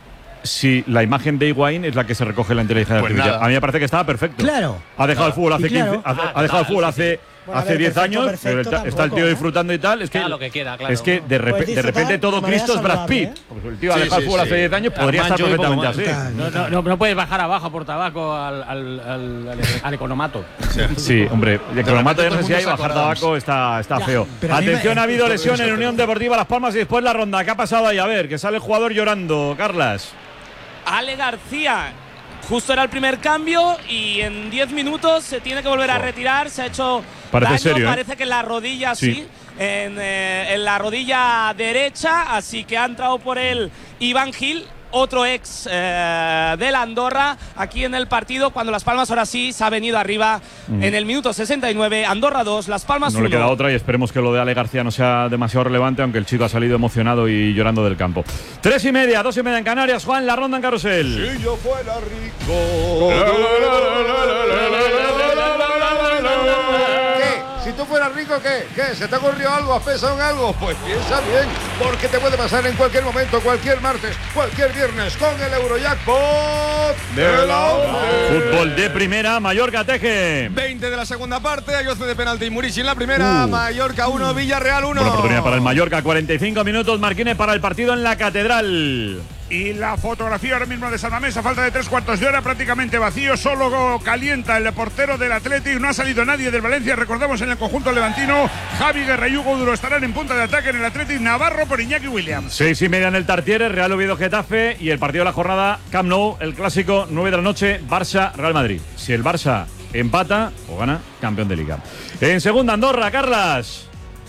si la imagen de Higuaín es la que se recoge en la inteligencia Pues artificial. nada. A mí me parece que estaba perfecto. Claro. Ha dejado el fútbol hace Y claro. quince, hace- Ah, ha dejado el fútbol total, hace Bueno, a hace ver, diez perfecto, años, perfecto pero está, está el tampoco, tío ¿eh? disfrutando y tal. Es que, Haga lo que quiera, claro. es que de, repe- Puedes de repente disfrutar todo de manera Cristo es Brad saludable, Pitt. ¿eh? Porque el tío ha Sí, dejado el sí, fútbol sí. hace diez años, podría estar Armancho y poco perfectamente más. así. No, no, no, no puedes bajar abajo por tabaco al, al, al, al, al economato. Sí, hombre, el cronomato ya no sé si todo el hay, mundo se bajar acorda. tabaco está, está Ya, feo. pero a mí me- Atención, ha habido todo lesión eso en te- Unión Deportiva Las Palmas y después la ronda. ¿Qué ha pasado ahí? A ver, que sale el jugador llorando, Carlas. Ale García. Justo era el primer cambio y en diez minutos se tiene que volver a retirar. Se ha hecho Parece daño, serio, ¿eh? parece que en la rodilla Sí. sí, en, eh, en la rodilla derecha. Así que ha entrado por él Iván Gil, otro ex eh, del Andorra, aquí en el partido. Cuando Las Palmas ahora sí se ha venido arriba Mm. en el minuto sesenta y nueve. Andorra dos, Las Palmas No le uno. queda otra y esperemos que lo de Ale García no sea demasiado relevante, aunque el chico ha salido emocionado y llorando del campo. Tres y media, dos y media en Canarias. Juan, la ronda en Carrusel. Si yo fuera rico. ¿Qué? Si tú fueras rico, ¿qué? ¿Qué? ¿Se te ha ocurrido algo? ¿Has pensado en algo? Pues piensa bien, porque te puede pasar en cualquier momento, cualquier martes, cualquier viernes, con el Eurojackpot de la once. Fútbol de primera, Mallorca Teje. veinte de la segunda parte, hay once de penalti y Murici en la primera, Uh. Mallorca uno, Villarreal uno. Buena oportunidad para el Mallorca, cuarenta y cinco minutos, Marquines para el partido en la Catedral. Y la fotografía ahora mismo de San Mamés, a falta de tres cuartos de hora, prácticamente vacío, solo calienta el portero del Athletic, no ha salido nadie del Valencia, recordamos en el conjunto levantino, Javi Guerra y Hugo Duro estarán en punta de ataque en el Athletic, Navarro por Iñaki Williams. Seis y media en el Tartiere, Real Oviedo Getafe y el partido de la jornada, Camp Nou, el clásico, nueve de la noche, Barça Real Madrid. Si el Barça empata o gana, campeón de Liga. En segunda, Andorra, Carlas.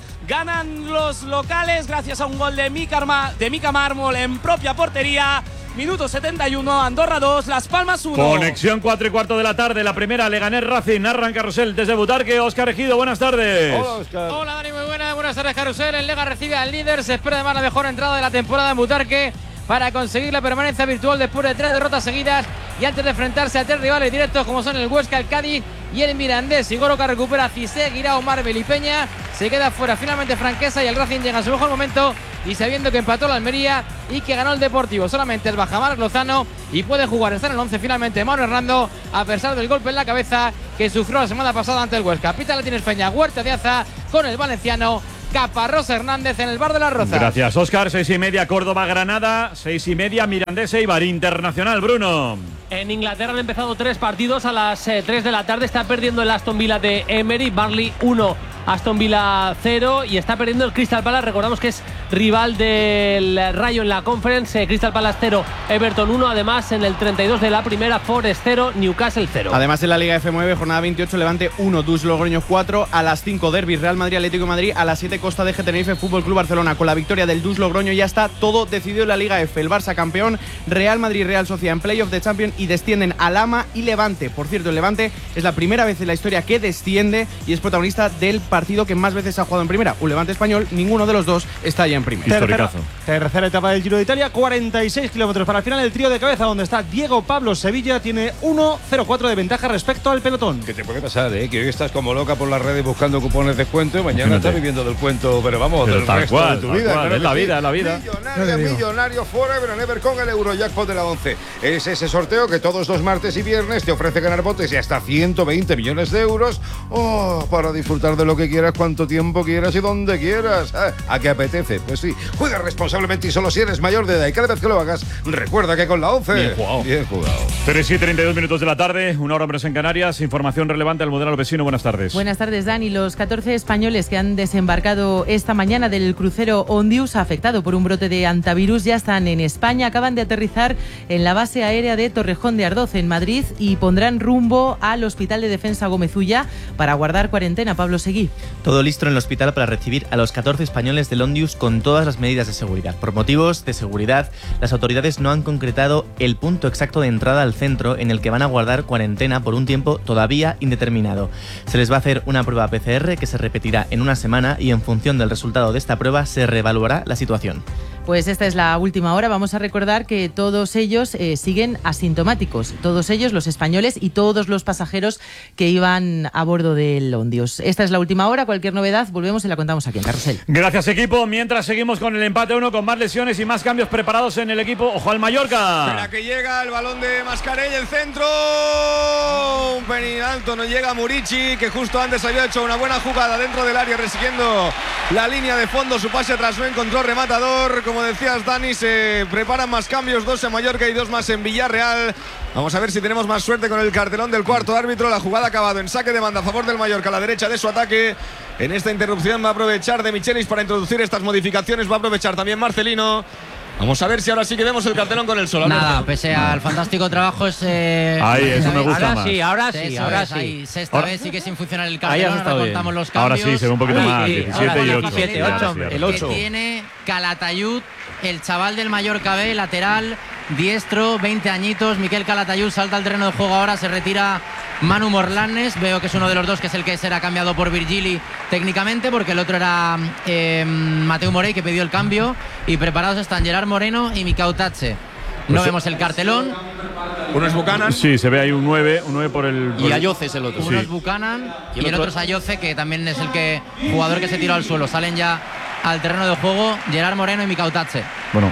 Ganan los locales gracias a un gol de Mika, Arma- de Mika Mármol en propia portería. Minuto setenta y uno, Andorra dos, Las Palmas uno. Conexión cuatro y cuarto de la tarde, la primera, Leganés Racing, arranca Carrusel desde Butarque, Óscar Ejido, buenas tardes. Hola, Óscar. Hola Dani, muy buenas, buenas tardes Carusel. El Lega recibe al líder, se espera además la mejor entrada de la temporada en Butarque para conseguir la permanencia virtual después de tres derrotas seguidas y antes de enfrentarse a tres rivales directos como son el Huesca, el Cádiz y el Mirandés. Sigoroca recupera a Cissé, Guirao, Marvel y Peña. Se queda fuera finalmente Franquesa y el Racing llega a su mejor momento y sabiendo que empató la Almería y que ganó el Deportivo. Solamente el Bajamar Lozano y puede jugar, estar en el once finalmente Mauro Hernando a pesar del golpe en la cabeza que sufrió la semana pasada ante el Huesca. Pita la tienes Peña, Huerta de Aza con el valenciano Caparrós Hernández en el Bar de las Rozas. Gracias, Óscar. Seis y media, Córdoba, Granada. Seis y media, Mirandés, Eibar. Internacional, Bruno. En Inglaterra han empezado tres partidos a las eh, tres de la tarde. Está perdiendo el Aston Villa de Emery, Barley uno, Aston Villa cero. Y está perdiendo el Crystal Palace. Recordamos que es rival del Rayo en la Conference. eh, Crystal Palace cero, Everton uno. Además, en el treinta y dos de la primera, Forest cero, Newcastle cero. Además en la Liga F nueve, jornada veintiocho, Levante uno, Dus Logroño cuatro, a las cinco Derby, Real Madrid, Atlético de Madrid, a las siete Costa de Tenerife, Fútbol Club Barcelona. Con la victoria del Dus Logroño ya está todo decidido en la Liga F. El Barça campeón, Real Madrid y Real Sociedad en Playoff de Champions y descienden a Lama y Levante. Por cierto, el Levante es la primera vez en la historia que desciende y es protagonista del partido que más veces ha jugado en primera. Un Levante español, ninguno de los dos está ya en primera. Historicazo. Tercera etapa del Giro de Italia, cuarenta y seis kilómetros para el final. El trío de cabeza donde está Diego Pablo Sevilla tiene uno cero cuatro de ventaja respecto al pelotón. ¿Qué te puede pasar, eh? Que hoy estás como loca por las redes buscando cupones de descuento y mañana Imagínate. estás viviendo del cuento, pero vamos, Pero del tal resto cual, de tu tal vida. cual, claro es la que sí. vida, es la vida. Millonaria, millonario forever and ever con el Eurojackpot de la once. Es ese sorteo que todos los martes y viernes te ofrece ganar botes y hasta ciento veinte millones de euros. Oh, para disfrutar de lo que quieras, cuánto tiempo quieras y donde quieras. Ah, ¿a qué apetece? Pues sí, juega responsablemente y solo si eres mayor de edad. Y cada vez que lo hagas, recuerda que con la once. Bien jugado. Bien jugado. tres y treinta y dos minutos de la tarde, una hora menos en Canarias. Información relevante al modelo vecino. Buenas tardes. Buenas tardes, Dani. Los catorce españoles que han desembarcado esta mañana del crucero Ondius, afectado por un brote de antivirus, ya están en España. Acaban de aterrizar en la base aérea de Torrejón de Ardoz, en Madrid, y pondrán rumbo al Hospital de Defensa Gómez Ulla para guardar cuarentena. Pablo Seguí. Todo listo en el hospital para recibir a los catorce españoles del Ondius con todas las medidas de seguridad. Por motivos de seguridad, las autoridades no han concretado el punto exacto de entrada al centro en el que van a guardar cuarentena por un tiempo todavía indeterminado. Se les va a hacer una prueba P C R que se repetirá en una semana y en función del resultado de esta prueba se reevaluará la situación. Pues esta es la última hora. Vamos a recordar que todos ellos eh, siguen asintomáticos. Todos ellos, los españoles y todos los pasajeros que iban a bordo del Ondius. Esta es la última hora. Cualquier novedad, volvemos y la contamos aquí en Carrusel. Gracias, equipo. Mientras seguimos con el empate uno, con más lesiones y más cambios preparados en el equipo. ¡Ojo al Mallorca! Espera que llega el balón de Mascarell, el centro. Un pelín alto, no llega Murici, que justo antes había hecho una buena jugada dentro del área, resiguiendo la línea de fondo. Su pase atrás no encontró rematador. Como decías, Dani, se preparan más cambios, dos en Mallorca y dos más en Villarreal. Vamos a ver si tenemos más suerte con el cartelón del cuarto árbitro. La jugada ha acabado en saque de banda a favor del Mallorca, a la derecha de su ataque. En esta interrupción va a aprovechar de Michelis para introducir estas modificaciones. Va a aprovechar también Marcelino. Vamos a ver si ahora sí que vemos el cartelón con el sol. Nada, pese al fantástico trabajo es... Eh, Ahí, eso me gusta ahora más. Sí, ahora sí, Eso ahora es, sí. ahí, Sexta ahora- vez sigue sin funcionar el Ahí cartelón, has ahora estado contamos bien. los cambios. Ahora sí, se ve un poquito Ahí, más. sí, diecisiete ahora y con ocho. diecisiete, ocho, hombre, el ocho. Que tiene Calatayud, el chaval del Mallorca B, lateral, diestro, veinte añitos. Miquel Calatayud salta al terreno de juego ahora, se retira Manu Morlanes. Veo que es uno de los dos que es el que será cambiado por Virgili técnicamente, porque el otro era eh, Mateu Morey, que pidió el cambio. Y preparados están Gerard Moreno y Mikau Tatche. No Pues- vemos el cartelón. Uno es Buchanan. Sí, se ve ahí un nueve, un nueve por el... por Y el- Ayoce es el otro. Uno Sí. es Buchanan Y y el el, otro- otro es Ayoce, que también es el que jugador que se tiró al suelo. Salen ya al terreno de juego Gerard Moreno y Mikau Tatche. Bueno,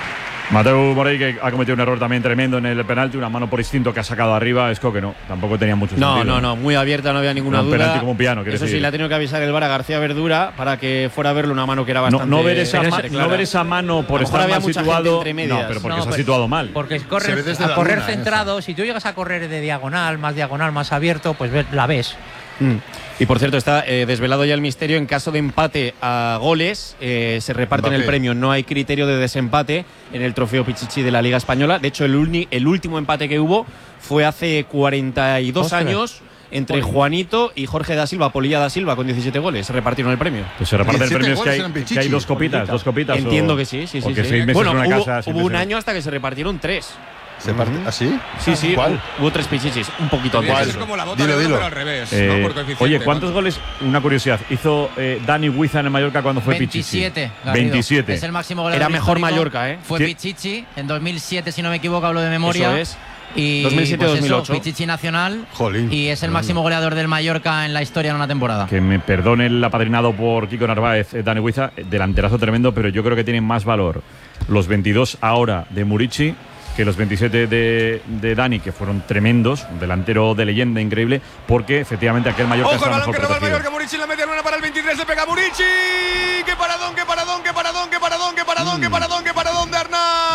Mateu Morey, que ha cometido un error también tremendo en el penalti, una mano por instinto que ha sacado arriba. Es que no, tampoco tenía mucho No, sentido. no, no, muy abierta, no había ninguna Era un duda. penalti como un piano, quiero Eso sí, decir. le ha tenido que avisar el VAR a García Verdura para que fuera a verlo, una mano que era No, bastante no ver esa, pero ma- es clara. no ver esa mano por A lo mejor estar había mal mucha situado. gente entre medias. No, pero porque No, se ha pero- situado mal. Porque Se corres, ve desde a la correr luna, ¿eh? centrado, si tú llegas a correr de diagonal, más diagonal, más abierto, pues ves- la ves. Mm. Y por cierto, está eh, desvelado ya el misterio. En caso de empate a goles, eh, se reparten Mbappé. el premio. No hay criterio de desempate en el trofeo Pichichi de la Liga Española. De hecho, el, uni- el último empate que hubo fue hace cuarenta y dos Ostras. años entre Juanito y Jorge da Silva, Polilla da Silva, con diecisiete goles. Se repartieron el premio. Pues se reparte el diecisiete premio, es que goles hay, eran que hay Pichichi. dos copitas, dos copitas. Entiendo o- que sí, sí, o sí. que sí. seis meses bueno, en una hubo, casa. seis hubo un meses en- año hasta que se repartieron tres. ¿Se parte? ¿Ah, sí? Sí, sí, ¿Cuál? hubo, hubo tres Pichichis, un poquito Tendría que antes. ser como la bota Dilo, de oro, dilo. pero al revés, Eh, ¿no? Por coeficiente, oye, ¿cuántos ¿no? goles? Una curiosidad. Hizo eh, Dani Huiza en el Mallorca cuando fue Pichichi. veintisiete. Garrido. veintisiete. Es el máximo goleador Era mejor histórico. Mallorca, ¿eh? Fue ¿Qué? Pichichi en dos mil siete, si no me equivoco, hablo de memoria. Eso es. Y dos mil siete pues dos mil ocho. eso, Pichichi nacional. Jolín. Y es el máximo goleador del Mallorca en la historia en una temporada. Que me perdone el apadrinado por Kiko Narváez, eh, Dani Huiza, eh, delanterazo tremendo, pero yo creo que tienen más valor los veintidós ahora de Murici que los veintisiete de, de Dani, que fueron tremendos, un delantero de leyenda increíble, porque efectivamente aquel Mallorca Ojo el está balón mejor que roba el protegido. Mallorca, Murici la mete en una para el veintitrés, le pega Murici. ¡Qué paradón, qué paradón, qué paradón, qué paradón, qué paradón, qué paradón, qué paradón de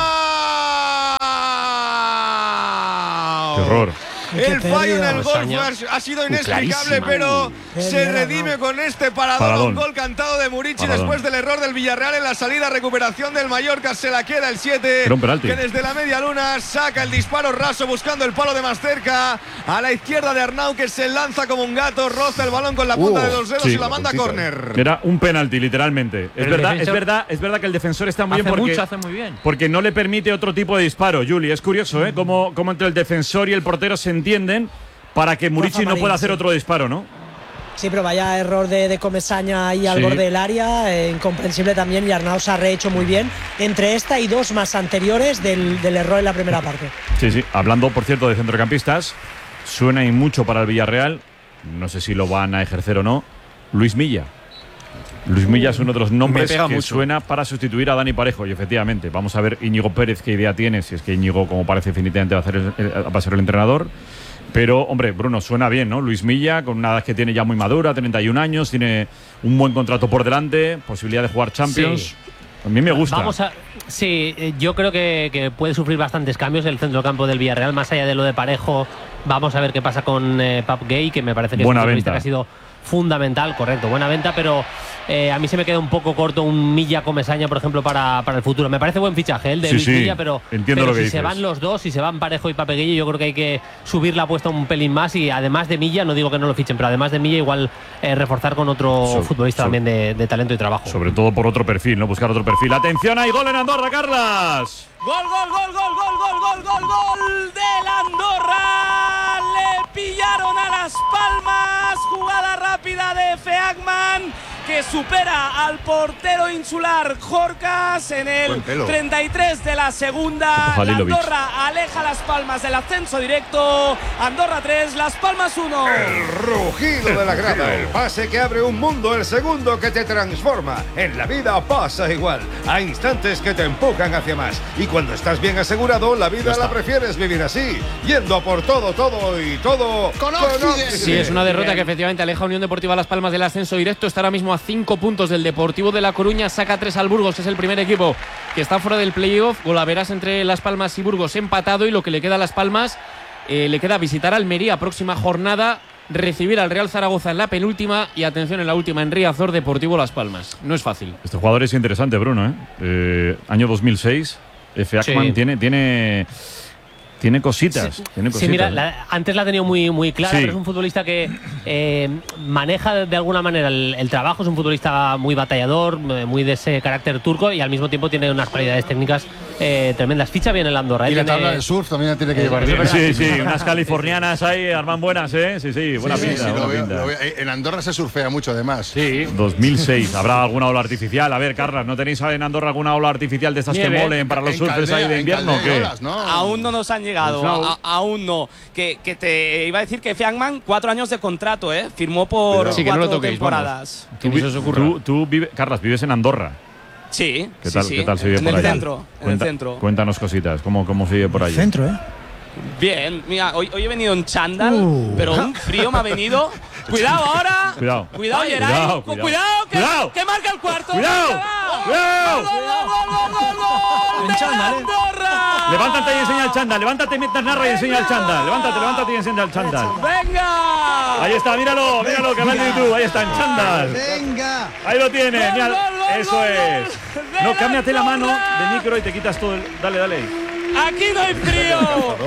Arnau! Qué horror. El Qué fallo en el pérdida. gol fue- ha sido inexplicable, clarísimo. pero Qué se mierda, redime ¿no? con este paradón. Paradón. Un gol cantado de Murici Paradón. después del error del Villarreal en la salida. Recuperación del Mallorca, se la queda el siete. Era un penalti. Que desde la media luna saca el disparo raso buscando el palo de más cerca. A la izquierda de Arnau, que se lanza como un gato, roza el balón con la punta Uh, de los dedos sí, y la manda a puntita. córner. Era un penalti, literalmente. Es El verdad, es defensor- verdad, es verdad que el defensor está muy Hace bien porque, mucho, hace muy bien. porque no le permite otro tipo de disparo, Juli. Es curioso, ¿eh? Cómo, cómo entre el defensor y el portero se entienden para que Murici no Marín, pueda hacer sí. otro disparo, ¿no? Sí, pero vaya error de, de Comesaña ahí al Sí. borde del área, eh, incomprensible también, y Arnau se ha rehecho muy bien entre esta y dos más anteriores del, del error en la primera parte. Sí, sí. Hablando, por cierto, de centrocampistas, suena y mucho para el Villarreal. No sé si lo van a ejercer o no. Luis Milla. Luis Milla es uno de los nombres Me pega que mucho. suena para sustituir a Dani Parejo. Y efectivamente, vamos a ver Íñigo Pérez qué idea tiene, si es que Íñigo, como parece, definitivamente va a, hacer el- el- va a ser el entrenador. Pero, hombre, Bruno, suena bien, ¿no? Luis Milla, con una edad que tiene ya muy madura, treinta y un años, tiene un buen contrato por delante, posibilidad de jugar Champions. Sí. A mí me gusta. Vamos a, Sí, eh, yo creo que, que puede sufrir bastantes cambios el centrocampo del Villarreal, más allá de lo de Parejo. Vamos a ver qué pasa con eh, Pap Gay, que me parece que Buena es un futbolista venta. que ha sido fundamental, correcto, buena venta, pero eh, a mí se me queda un poco corto un Milla Comesaña, por ejemplo, para, para el futuro. Me parece buen fichaje el de Sí, Luis sí, Milla, pero, entiendo pero lo que si dices. se van los dos, si se van Parejo y Pape Gueye, yo creo que hay que subir la apuesta un pelín más y además de Milla, no digo que no lo fichen, pero además de Milla igual eh, reforzar con otro So- futbolista so- también de, de talento y trabajo. Sobre todo por otro perfil, ¿no? Buscar otro perfil. ¡Atención! ¡Hay gol en Andorra, Carlas! Gol, gol, gol, gol, gol, gol, gol, gol, gol del Andorra. Le pillaron a Las Palmas. Jugada rápida de Feagman, que supera al portero insular Jorcas en el treinta y tres de la segunda. La Andorra aleja Las Palmas del ascenso directo. Andorra tres, Las Palmas uno. El rugido de la grada, el pase que abre un mundo, el segundo que te transforma. En la vida pasa igual. Hay instantes que te empujan hacia más. Y cuando estás bien asegurado, la vida la prefieres vivir así, yendo a por todo, todo y todo con Oxide. Sí, es una derrota que efectivamente aleja a Unión Deportiva Las Palmas del ascenso directo. Está ahora mismo a cinco puntos del Deportivo de La Coruña. Saca tres al Burgos, que es el primer equipo que está fuera del playoff. Golaveras entre Las Palmas y Burgos empatado. Y lo que le queda a Las Palmas, eh, le queda visitar a Almería próxima jornada, recibir al Real Zaragoza en la penúltima y atención en la última en Riazor, Deportivo Las Palmas. No es fácil. Este jugador es interesante, Bruno, ¿eh? Eh, año dos mil seis, F. Ackman Sí. tiene, tiene, tiene cositas. Sí, tiene cositas, sí, mira, ¿eh? la- antes la ha tenido muy, muy clara, Sí. pero es un futbolista que eh, maneja de alguna manera el, el trabajo, es un futbolista muy batallador, eh, muy de ese carácter turco y al mismo tiempo tiene unas cualidades técnicas eh, tremendas. Ficha bien el Andorra. Y eh, la tiene- tabla del surf también tiene que Eh, llevar es bien. verdad. Sí, sí, unas californianas ahí, arman buenas, ¿eh? Sí, sí, buena Sí, sí, pinta. sí, buena lo veo, pinta. lo veo. En Andorra se surfea mucho, además. Sí. dos mil seis, ¿habrá alguna ola artificial? A ver, Carlas, ¿no tenéis en Andorra alguna ola artificial de estas Nieve. que molen para los En surfers ahí de Caldea, invierno o qué? Aún no nos han llegado, Pues no. a- a- aún no. Que, que te iba a decir que Fiangman, cuatro años de contrato, ¿eh? Firmó por Sí, que no cuatro lo toquéis, temporadas. Tú, vi- tú, tú vive- Carlas, vives en Andorra. Sí, ¿Qué sí, tal, sí. ¿qué tal se vive en por el allá? centro, en el Cuenta- centro. Cuéntanos cositas, ¿cómo, cómo se vive por allí? Centro, ¿eh? Bien, mira, hoy, hoy he venido en chándal, Uh. pero un frío me ha venido. Cuidado ahora. Cuidado. Cuidado, Ay, Geray. cuidado, Cuidado, cuidado. que, Cuidado. que marca el cuarto. Cuidado. Venga, va. Cuidado. Gol, gol, gol, gol, gol, gol, de Andorra. Levántate y enseña el chándal, levántate mientras narra y enseña el chándal. Levántate, levántate y enseña el chándal. Venga. Ahí está, míralo, míralo, canal de YouTube, ahí está en chándal. Venga. Ahí lo tiene, Gol, mira, gol, gol, eso gol, es. gol No, de cámbiate la mano Andorra. de micro y te quitas todo el. Dale, dale. Aquí no hay frío.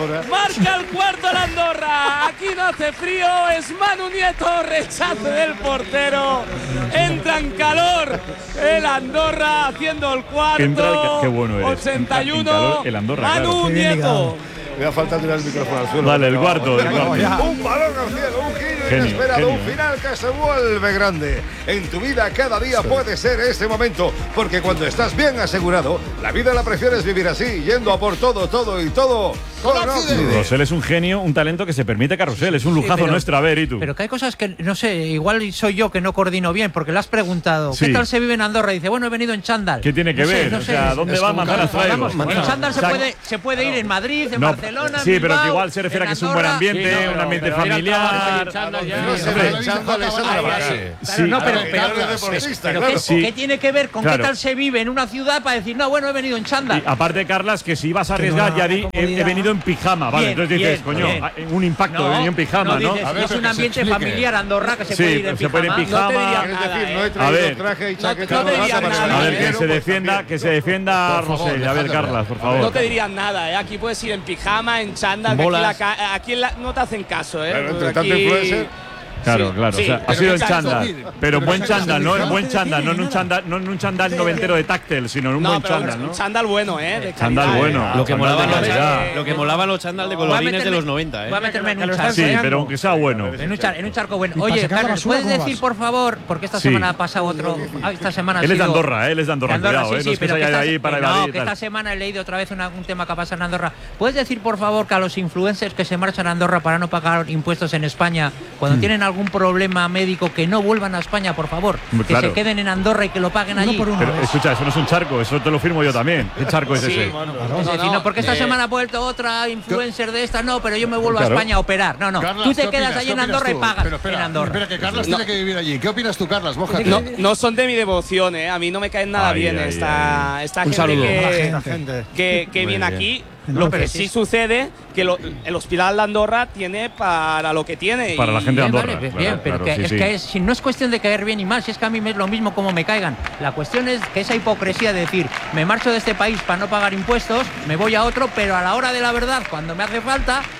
Marca el cuarto la Andorra. Aquí no hace frío. Es Manu Nieto. Rechace del portero. Entra en calor el Andorra haciendo el cuarto. Entra el ca- qué bueno eres. ochenta y En uno. calor el Andorra, Manu claro. Qué bien Nieto. Me ha faltado tirar el micrófono al suelo. Vale, el cuarto, el cuarto. Un balón al cielo, un giro Genio, inesperado, un genio. final que se vuelve grande. En tu vida cada día puede ser ese momento, porque cuando estás bien asegurado, la vida la prefieres vivir así, yendo a por todo, todo y todo. Con Oxide. Rosell es un genio, un talento que se permite Carrusel. Es un lujazo pero- nuestro. A ver, ¿y tú? Pero que hay cosas que, no sé, igual soy yo que no coordino bien, porque le has preguntado, Sí. ¿qué tal se vive en Andorra? Y dice, bueno, he venido en chándal. ¿Qué tiene que No sé, ver? no O sé. sea, ¿dónde Es va como Manzanas que- traigo? Vamos, Bueno, en chándal se o sea, puede, se puede ir en Madrid, en No, Barcelona, en sí, pero Bilbao, que igual se refiere a que es un buen Andorra. ambiente, Sí, no, un pero- ambiente pero ir al familiar. trabajo sin chándal ya- Hombre, el chándal es otra base. Claro, no, pero, pero, Carlos pero, deportista, pero claro. ¿qué, Sí. qué tiene que ver con Claro. qué tal se vive en una ciudad para decir, no, bueno, he venido en chándal? Y aparte, Carlas, que si ibas a arriesgar, ya di, he, he venido en pijama. Vale, Bien, entonces dices, bien, coño, bien. ah, un impacto, he venido en pijama, ¿no? dices, A ver, es pero un que se ambiente explique. familiar Andorra que se Sí, puede ir en se puede ir en pijama. pijama. No te diría Es nada, decir, ¿eh? no he A traído ver. traje y No- chaqueta no te de diría bata para nada. A ver, que caballero, se pues, defienda, que se defienda Por favor, Rosell. A ver, dejadlo. Carlas, por No favor. te dirían nada, ¿eh? Aquí puedes ir en pijama, en chándal. que Aquí, Bolas. la ca- aquí la- no te hacen caso, ¿eh? Claro, entre Aquí- tanto influencer. Claro, Sí, claro. sí, o sea, ha pero sido en exacto. chándal. Pero en buen exacto, chándal, no en buen no chándal, no en un chándal, no en un chándal noventero de táctil, sino en un No, buen pero chándal, un ¿no? chándal bueno, ¿eh? De Chándal calidad, bueno. ¿eh? Lo que molaban de los, calidad. lo que molaban los chándal de Voy a colorines de meterme- los noventa, Voy a ¿eh? meterme en Que un lo charco. Sí, estás pero aunque sea bueno. En un, char- en un charco bueno. Y para Oye, sacar la Carlos, basura, ¿puedes ¿cómo decir, vas? por favor, porque esta Sí. semana ha pasado otro. ah, Esta semana ha Él es de sido- Andorra, ¿eh? Él es de Andorra, Andorra, cuidado, sí, ¿eh? sí, No es que pero se que haya esta- de ahí para que evadir no, y que tal. esta semana he leído otra vez una- un tema que pasa en Andorra. ¿Puedes decir, por favor, que a los influencers que se marchan a Andorra para no pagar impuestos en España, cuando Mm. tienen algún problema médico, que no vuelvan a España, por favor? Hombre, Que claro. se queden en Andorra y que lo paguen allí. Pero escucha, eso no es un charco, eso te lo firmo yo también. ¿Qué charco es Sí, ese? es decir, no, porque esta Eh, semana ha vuelto otra influencer de esta, no, pero yo me vuelvo Claro. a España a operar. No, no, Carlas, tú te ¿qué quedas opinas? ahí ¿Qué en opinas Andorra y tú? pagas Pero espera, en Andorra. espera, que Carlas No. tiene que vivir allí. ¿Qué opinas tú, Carlas? Mójate. No, no son de mi devoción, ¿eh? A mí no me caen nada Ay, bien ay, esta, ay. esta Un gente saludo. que, La gente. que, que Muy viene bien. aquí. No, Lo pero que sí sí es- sucede que lo- el Hospital de Andorra tiene para lo que tiene. Para la y- gente de Bien, Andorra. vale, bien, claro, pero claro, que sí, es sí. que es- si no es cuestión de caer bien y mal, si es que a mí me es lo mismo como me caigan. La cuestión es que esa hipocresía de decir, me marcho de este país para no pagar impuestos, me voy a otro, pero a la hora de la verdad, cuando me hace falta,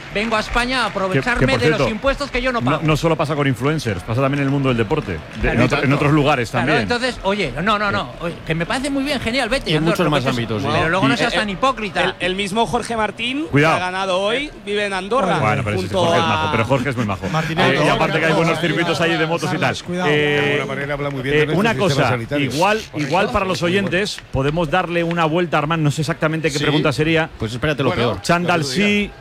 vengo a España a aprovecharme Que- que, por de los cierto, impuestos que yo no pago. No, no solo pasa con influencers, pasa también en el mundo del deporte. De- Claro, en, otro- en otros lugares Claro, también. entonces, oye, no, no, no, oye, que me parece muy bien, genial, vete. Y en Andorra, muchos lo más que tú- ámbitos, sí. Pero luego no Y- seas eh, tan hipócrita. El, el mismo Jorge Martín, Cuidado. que ha ganado hoy, vive en Andorra. Bueno, pero sí, junto Jorge es a- majo, pero Jorge es muy majo. Martínez, Eh, y no, aparte que hay no, buenos no, circuitos ahí de motos y tal. Cuidado. Eh, De alguna manera habla muy bien de eh, nuestros una sistemas cosa, sanitarios. igual, Correcto. igual para los oyentes, podemos darle una vuelta, Armand, no sé exactamente qué Sí. pregunta sería. Pues espérate lo peor. Chándal sí,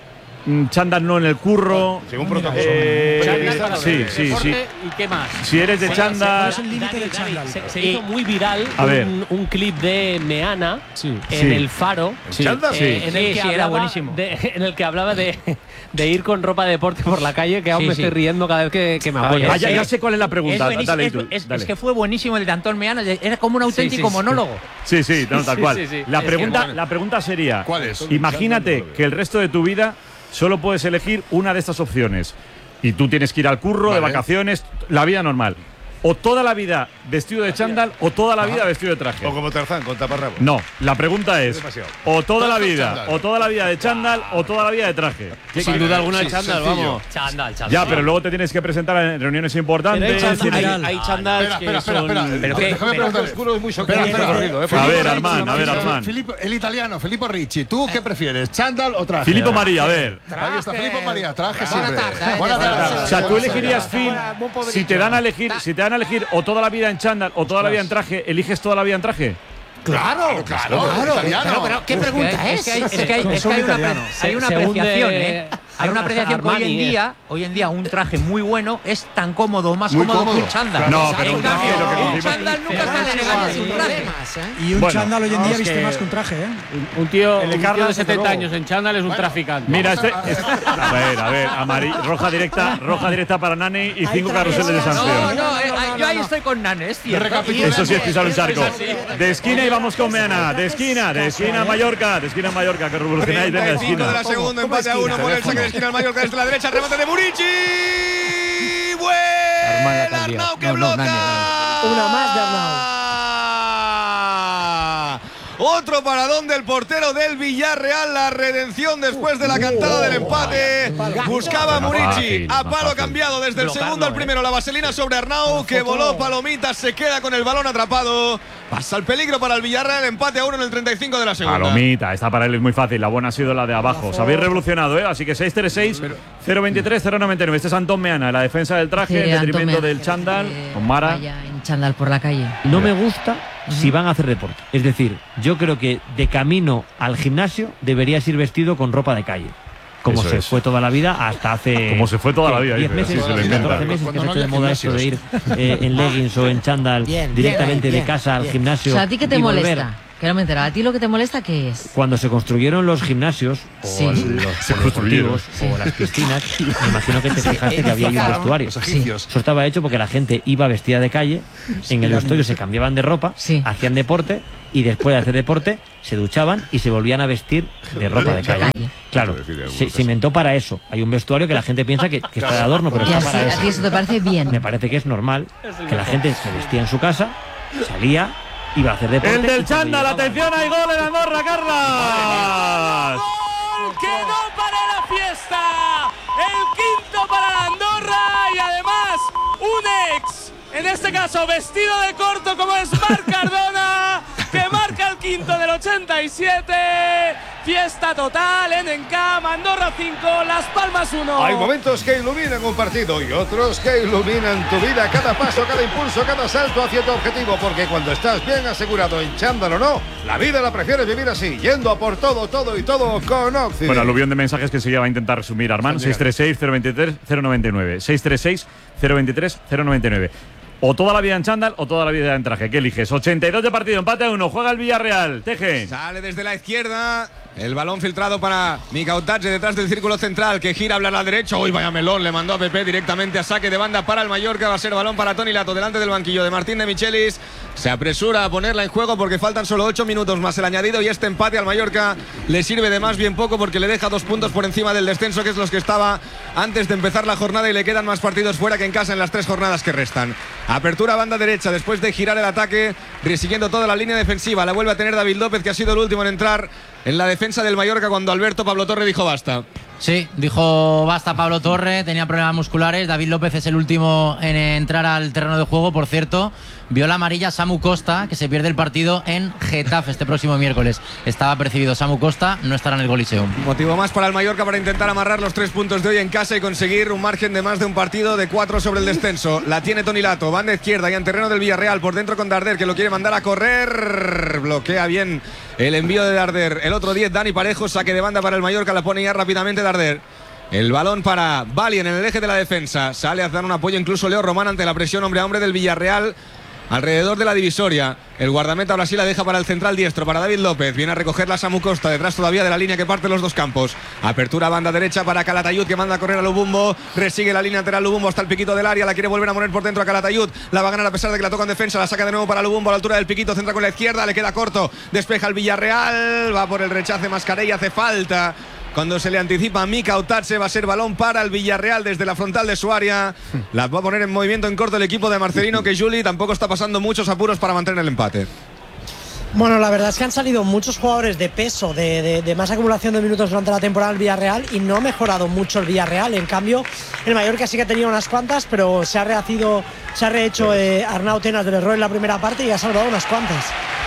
mm, chándal no en el curro. Según protocolo. Eh, Chándal para sí, ver. sí, sí. Deporte, ¿y qué más? Si eres de Sí, chándal. se- Dani, Dani, Se, se Y- hizo muy viral A ver. un, un clip de Meana en Sí. el Faro. Sí. ¿Chándal? eh, Sí. en, el Sí, que sí, era hablaba buenísimo. de- en el que hablaba de, de ir con ropa de deporte por la calle, que aún Sí, me sí. estoy riendo cada vez que, que me acuerdo. Ah, ya, ya sé cuál es la pregunta. Es, buenísimo, Dale es- tú, es- dale. es que fue buenísimo el de Antón Meana, era como un auténtico sí, sí. monólogo. Sí, sí, no, tal Sí, cual. sí, sí. La, Es pregunta, que- la pregunta sería: ¿Cuál es? imagínate que el resto de tu vida solo puedes elegir una de estas opciones. Y tú tienes que ir al curro, de Vale. vacaciones, la vida normal. O toda la vida vestido de chándal o toda la vida vestido de traje. O como Tarzán, con taparrabos. No, la pregunta es: demasiado. o toda la Todo vida, chándal. o toda la vida de chándal o toda la vida de traje. Sin duda alguna Sí, el chándal, sencillo. vamos. Chándal, chándal. Ya, pero luego te tienes que presentar en reuniones importantes. Pero hay chándal- tienes- hay- hay chándals Espera, que espera, espera, son- espera. Pero qué- Déjame pero- preguntar. Oscuro es muy Espera, chocolate. espera. corrido, eh, A Felipe ver, Ricci. Armand, a ver, Armand. Filippo- el italiano, Filippo Ricci, ¿tú qué prefieres? ¿Chándal o traje? Filippo María, a ver. Ahí está Filippo María, traje Buena siempre. tarde, eh, Buena buena tarde. tarde. O sea, tú elegirías Phil si te dan a elegir, si te dan a elegir o toda la vida en chándal o toda la vida en traje, ¿eliges toda la vida en traje? Claro, claro, italiano. Pero, pero, ¿qué pregunta es? Es que hay, es que hay, es que hay una, pre- hay una Se- se hunde apreciación, ¿eh? Hay una apreciación que hoy en Armani, eh. día, hoy en día un traje muy bueno es tan cómodo o más Muy cómodo, que cómodo. un chándal. No, pero En un traje, cambio, lo que un decimos- chándal nunca es tan elegante que un traje. Y un Bueno, chándal hoy en día vamos, viste que- más que un traje, ¿eh? Un tío, El de un tío Carlos, de desde setenta luego. años en chándal es un traficante. Mira, este, este- a ver, a ver, amari- roja directa, roja directa para Nani y cinco carruseles de No, sanción. no, eh, yo ahí estoy con Nane, es cierto. Eso sí es pisar un charco. De esquina y vamos con Meana. De esquina, de esquina Mallorca, de esquina Mallorca, que revolucionáis, venga, de treinta y cinco de esquina. la segunda, empate a uno, pone el saque de esquina al Mallorca desde la derecha, remate de Murici. ¡Buen Arnau que bloca! Una más de Arnau. Otro paradón del portero del Villarreal, la redención después de la cantada del empate. Buscaba Más Murici, fácil, a más palo fácil. cambiado desde el Blocarlo, segundo al eh. primero. La vaselina sobre Arnau, que voló palomitas, se queda con el balón atrapado. Pasa el peligro para el Villarreal, empate a uno en el treinta y cinco de la segunda. Palomita, esta para él es muy fácil. La buena ha sido la de abajo. Os habéis revolucionado, ¿eh? Así que seis tres seis, cero veintitrés, cero noventa y nueve. Este es Antón Meana, la defensa del traje, Sí, en Antón detrimento Meana, del chándal, con Mara. Vaya en chándal por la calle. No me gusta si van a hacer deporte. Es decir, yo creo que de camino al gimnasio deberías ir vestido con ropa de calle. Como Eso se es. fue toda la vida hasta hace. Como se fue toda la ¿qué? vida, diez dice, meses, así se lo inventa. catorce meses que Cuando se no ha hecho de había moda esto de ir eh, en leggings o en chándal Bien, directamente bien, de bien, casa al bien. O gimnasio. sea, ¿a ti qué te y volver. molesta? Que no me he enterado. ¿A ti lo que te molesta qué es? Cuando se construyeron los gimnasios o Sí. los Se construyeron. polideportivos o las piscinas, me imagino que te fijaste que había ahí un vestuario. Los egipcios. Eso estaba hecho porque la gente iba vestida de calle, en el vestuario se cambiaban de ropa, Sí. hacían deporte y después de hacer deporte se duchaban y se volvían a vestir de ropa de calle. Calle. Claro, se, se inventó para eso. Hay un vestuario que la gente piensa que, que está de adorno, pero Y está así, para a ti eso. eso te parece bien. Me parece que es normal que la gente se vestía en su casa, salía, iba a hacer deporte. El y del cuando chándal, llegaba- atención, hay gol en Andorra, Carlas. ¡Gol! ¡Que no pare la fiesta! El quinto para Andorra y además un ex, en este caso vestido de corto como es Marc Cardona, que marca el quinto del ochenta y siete. Fiesta total en Encam, Andorra cinco, Las Palmas uno. Hay momentos que iluminan un partido y otros que iluminan tu vida. Cada paso, cada impulso, cada salto hacia tu objetivo. Porque cuando estás bien asegurado en chándal o no, la vida la prefieres vivir así, yendo a por todo, todo y todo con Oxide. Bueno, aluvión de mensajes que enseguida va a intentar resumir Armand. seis tres seis, cero veintitrés, cero noventa y nueve. seis tres seis, cero veintitrés, cero noventa y nueve. O toda la vida en chándal o toda la vida en traje. ¿Qué eliges? ochenta y dos de partido, empate a uno. Juega el Villarreal. Teje. Sale desde la izquierda. El balón filtrado para Mikautadze detrás del círculo central, que gira a hablar a la derecha. Uy, vaya melón, le mandó a Pepe directamente a saque de banda para el Mallorca. Va a ser balón para Toni Lato delante del banquillo de Martín de Michelis. Se apresura a ponerla en juego porque faltan solo ocho minutos más el añadido y este empate al Mallorca le sirve de más bien poco porque le deja dos puntos por encima del descenso, que es los que estaba antes de empezar la jornada, y le quedan más partidos fuera que en casa en las tres jornadas que restan. Apertura banda derecha después de girar el ataque, resiguiendo toda la línea defensiva. La vuelve a tener David López, que ha sido el último en entrar en la defensa del Mallorca cuando Alberto Pablo Torre dijo basta. Sí, dijo basta Pablo Torre, tenía problemas musculares. David López es el último en entrar al terreno de juego, por cierto. Vio la amarilla Samu Costa, que se pierde el partido en Getafe este próximo miércoles. Estaba percibido Samu Costa, no estará en el Coliseum. Motivo más para el Mallorca para intentar amarrar los tres puntos de hoy en casa y conseguir un margen de más de un partido de cuatro sobre el descenso. La tiene Toni Lato, banda izquierda y en terreno del Villarreal, por dentro con Darder, que lo quiere mandar a correr. Bloquea bien el envío de Darder. El otro diez, Dani Parejo, saque de banda para el Mallorca, la pone ya rápidamente Darder. El balón para Valien en el eje de la defensa. Sale a dar un apoyo incluso Leo Román ante la presión hombre a hombre del Villarreal alrededor de la divisoria. El guardameta ahora sí la deja para el central diestro, para David López. Viene a recoger la Samu Costa, detrás todavía de la línea que parte los dos campos. Apertura banda derecha para Calatayud, que manda a correr a Lubumbo. Resigue la línea lateral Lubumbo hasta el piquito del área. La quiere volver a poner por dentro a Calatayud. La va a ganar a pesar de que la toca en defensa. La saca de nuevo para Lubumbo a la altura del piquito. Centra con la izquierda, le queda corto. Despeja el Villarreal. Va por el rechace Mascarell, hace falta. Cuando se le anticipa a Mika Otatse, va a ser balón para el Villarreal desde la frontal de su área. La va a poner en movimiento en corto el equipo de Marcelino, que Juli tampoco está pasando muchos apuros para mantener el empate. Bueno, la verdad es que han salido muchos jugadores de peso, de, de, de más acumulación de minutos durante la temporada del Villarreal y no ha mejorado mucho el Villarreal. En cambio, el Mallorca sí que ha tenido unas cuantas, pero se ha rehacido, se ha rehecho eh, Arnau Tenas del error en la primera parte y ha salvado unas cuantas.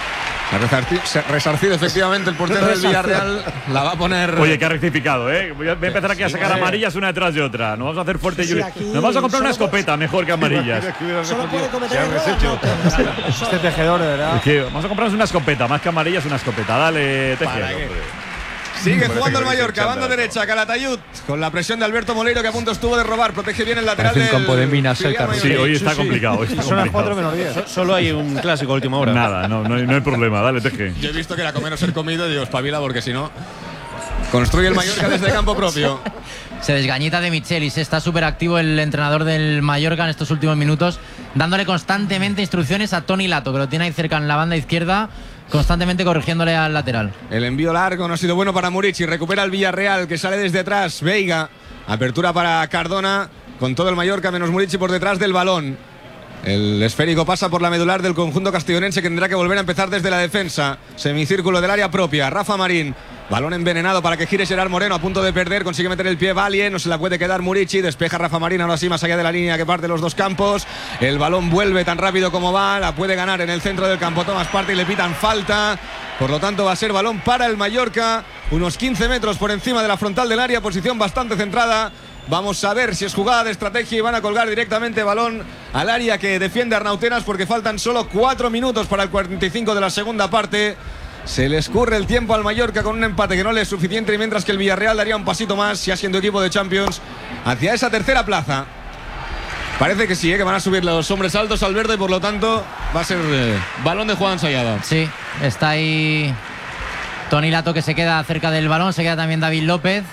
Ha resarcido efectivamente el portero del Villarreal. La va a poner. Oye, que ha rectificado, ¿eh? Voy a empezar aquí a sacar sí, amarillas una detrás de otra. Nos vamos a hacer fuerte. Sí, nos vamos a comprar una escopeta mejor que amarillas. Solo puede cometer error. Este tejedor, de verdad. Es que vamos a comprarnos una escopeta, más que amarillas, una escopeta. Dale, tejedor. Sigue jugando el Mallorca, banda derecha, Calatayud, con la presión de Alberto Moleiro, que a punto estuvo de robar. Protege bien el lateral del campo de minas. Sí, hoy está complicado. Hoy está Son las cuatro menos diez. Solo hay un clásico a última hora. Nada, no, no, hay, no hay problema. Dale, Teje. Yo he visto que era comer o ser comido y digo, espabila, porque si no. Construye el Mallorca desde campo propio. Se desgañita de Michelis. Está súper activo el entrenador del Mallorca en estos últimos minutos, dándole constantemente instrucciones a Toni Lato, que lo tiene ahí cerca en la banda izquierda, constantemente corrigiéndole al lateral. El envío largo no ha sido bueno para Murici. Recupera el Villarreal, que sale desde atrás. Veiga. Apertura para Cardona, con todo el Mallorca menos Murici por detrás del balón. El esférico pasa por la medular del conjunto castellonense, que tendrá que volver a empezar desde la defensa. Semicírculo del área propia. Rafa Marín. Balón envenenado para que gire Gerard Moreno, a punto de perder, consigue meter el pie Valien, no se la puede quedar Murici, despeja Rafa Marín, ahora sí más allá de la línea que parte los dos campos. El balón vuelve tan rápido como va, la puede ganar en el centro del campo Tomás Partey y le pitan falta. Por lo tanto va a ser balón para el Mallorca, unos quince metros por encima de la frontal del área, posición bastante centrada. Vamos a ver si es jugada de estrategia y van a colgar directamente balón al área que defiende Arnau Tenas, porque faltan solo cuatro minutos para el cuarenta y cinco de la segunda parte. Se le escurre el tiempo al Mallorca con un empate que no le es suficiente, y mientras que el Villarreal daría un pasito más, ya siendo equipo de Champions, hacia esa tercera plaza. Parece que sí, ¿eh? Que van a subir los hombres altos al verde, y por lo tanto va a ser eh, balón de jugada ensayada. Sí, está ahí Toni Lato, que se queda cerca del balón, se queda también David López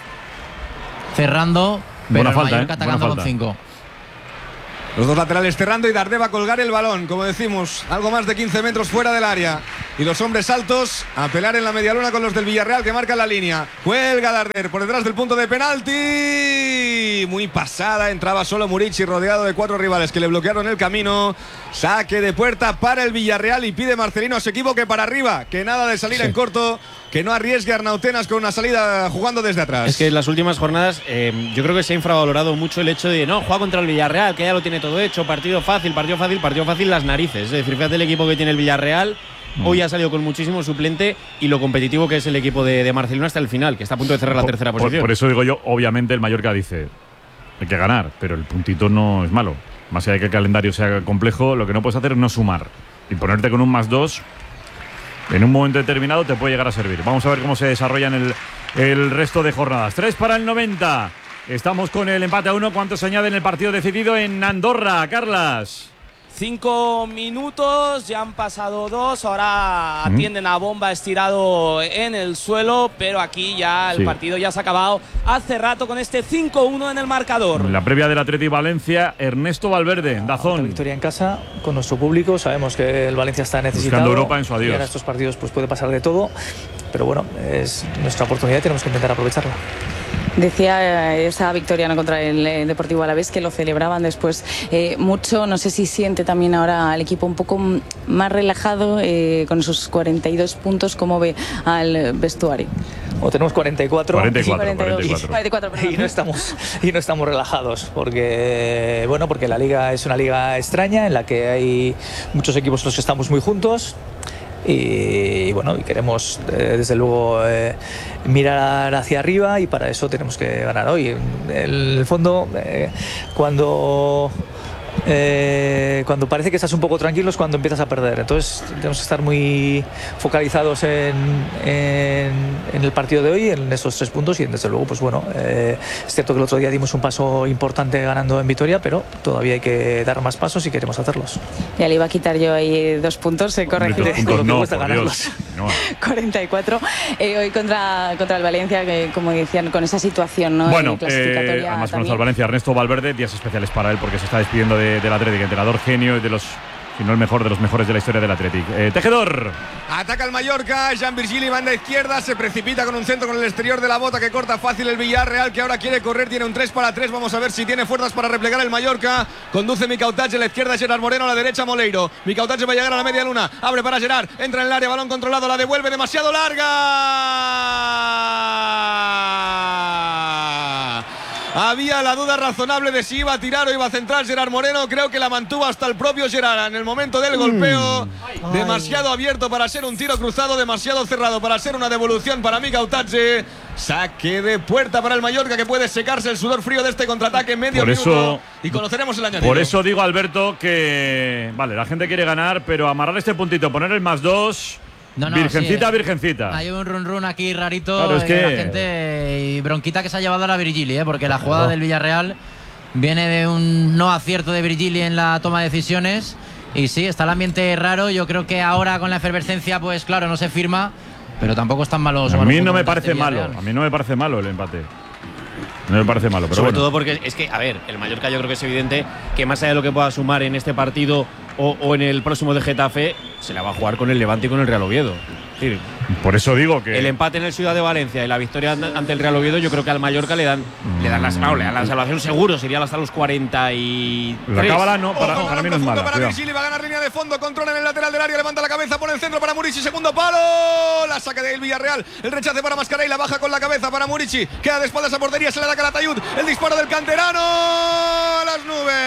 cerrando, pero el Mallorca atacando con cinco. Los dos laterales cerrando y Darder va a colgar el balón, como decimos, algo más de quince metros fuera del área. Y los hombres altos a pelear en la medialuna con los del Villarreal, que marcan la línea. Cuelga Darder por detrás del punto de penalti. Muy pasada, entraba solo Murici, rodeado de cuatro rivales que le bloquearon el camino. Saque de puerta para el Villarreal y pide Marcelino a su equipo que para arriba, que nada de salir sí. en corto, que no arriesgue a Arnau Tenas con una salida jugando desde atrás. Es que en las últimas jornadas eh, yo creo que se ha infravalorado mucho el hecho de no, juega contra el Villarreal, que ya lo tiene todo hecho, partido fácil, partido fácil, partido fácil las narices. Es decir, fíjate el equipo que tiene el Villarreal. Mm. Hoy ha salido con muchísimo suplente y lo competitivo que es el equipo de, de Marcelino hasta el final, que está a punto de cerrar la por, tercera por, posición. Por eso digo yo, obviamente el Mallorca dice, hay que ganar, pero el puntito no es malo. Más allá de que el calendario sea complejo, lo que no puedes hacer es no sumar. Y ponerte con un más dos, en un momento determinado te puede llegar a servir. Vamos a ver cómo se desarrollan el, el resto de jornadas. tres para el noventa. Estamos con el empate a uno. ¿Cuánto se añade en el partido decidido en Andorra, Carlas? Cinco minutos, ya han pasado dos, ahora atienden a Bomba estirado en el suelo, pero aquí ya el sí. partido ya se ha acabado hace rato con este cinco uno en el marcador. La previa del Atleti Valencia, Ernesto Valverde, Dazón. Otra victoria en casa con nuestro público, sabemos que el Valencia está necesitado. Buscando Europa en su adiós. Y en estos partidos pues puede pasar de todo, pero bueno, es nuestra oportunidad y tenemos que intentar aprovecharla. Decía esa victoria no contra el eh, Deportivo Alavés, que lo celebraban después eh, mucho. No sé si siente también ahora al equipo un poco más relajado eh, con sus cuarenta y dos puntos. ¿Cómo ve al vestuario? o tenemos cuarenta y cuatro. cuarenta y cuatro, cuarenta y dos. cuarenta y cuatro. cuarenta y cuatro, perdón. Y no estamos y no estamos relajados porque bueno porque la liga es una liga extraña en la que hay muchos equipos los que estamos muy juntos y, y bueno y queremos eh, desde luego eh, mirar hacia arriba y para eso tenemos que ganar hoy. En el fondo eh, cuando Eh, cuando parece que estás un poco tranquilo es cuando empiezas a perder, entonces tenemos que estar muy focalizados en, en, en el partido de hoy, en estos tres puntos y desde luego pues bueno eh, es cierto que el otro día dimos un paso importante ganando en Vitoria, pero todavía hay que dar más pasos si queremos hacerlos. Ya le iba a quitar yo ahí dos puntos, se corregir. Dos puntos no, por Dios. No. cuarenta y cuatro eh, hoy contra, contra el Valencia, que como decían, con esa situación, ¿no? Bueno, Eh, clasificatoria eh, además también. contra el Valencia, Ernesto Valverde, días especiales para él porque se está despidiendo de, del Atlético, entrenador genio y de los, si no el mejor, de los mejores de la historia del Atlético. Eh, Tejedor. Ataca el Mallorca, Jean Virgili, banda izquierda, se precipita con un centro con el exterior de la bota que corta fácil el Villarreal, que ahora quiere correr, tiene un tres para tres, vamos a ver si tiene fuerzas para replegar el Mallorca. Conduce Micautache, a la izquierda Gerard Moreno, a la derecha Moleiro. Micautache va a llegar a la media luna, abre para Gerard, entra en el área, balón controlado, la devuelve demasiado larga. Había la duda razonable de si iba a tirar o iba a centrar Gerard Moreno. Creo que la mantuvo hasta el propio Gerard en el momento del golpeo. Mm. Demasiado abierto para ser un tiro cruzado, demasiado cerrado para ser una devolución para Micautache. Saque de puerta para el Mallorca, que puede secarse el sudor frío de este contraataque en medio Por eso- minuto. Y conoceremos el añadido. Por eso digo, Alberto, que vale, la gente quiere ganar, pero amarrar este puntito, poner el más dos. No, no, virgencita, sí, virgencita. Hay un run run aquí rarito. Claro, es de que- la gente y bronquita que se ha llevado a la Virgili, ¿eh? Porque la jugada del Villarreal viene de un no acierto de Virgili en la toma de decisiones. Y sí, está el ambiente raro. Yo creo que ahora con la efervescencia, pues claro, no se firma, pero tampoco están malos. A malos mí no me futbolistas parece de malo. Villarreal. A mí no me parece malo el empate. No me parece malo, pero Sobre bueno. todo porque es que, a ver, el Mallorca yo creo que es evidente que más allá de lo que pueda sumar en este partido o, o en el próximo de Getafe, se la va a jugar con el Levante y con el Real Oviedo. Es decir, por eso digo que el empate en el Ciudad de Valencia y la victoria ante el Real Oviedo, yo creo que al Mallorca le dan, le dan, la, no, le dan la salvación seguro, sería hasta los cuarenta y tres. La cábala no, para, Ojo, para mí no es mala. para cuidado. Virgili, va a ganar línea de fondo, controla en el lateral del área, levanta la cabeza, pone el centro para Murici, segundo palo, la saca del Villarreal, el rechace para Mascarell, la baja con la cabeza para Murici, queda de espaldas a portería, se le da Calatayud, el disparo del canterano a las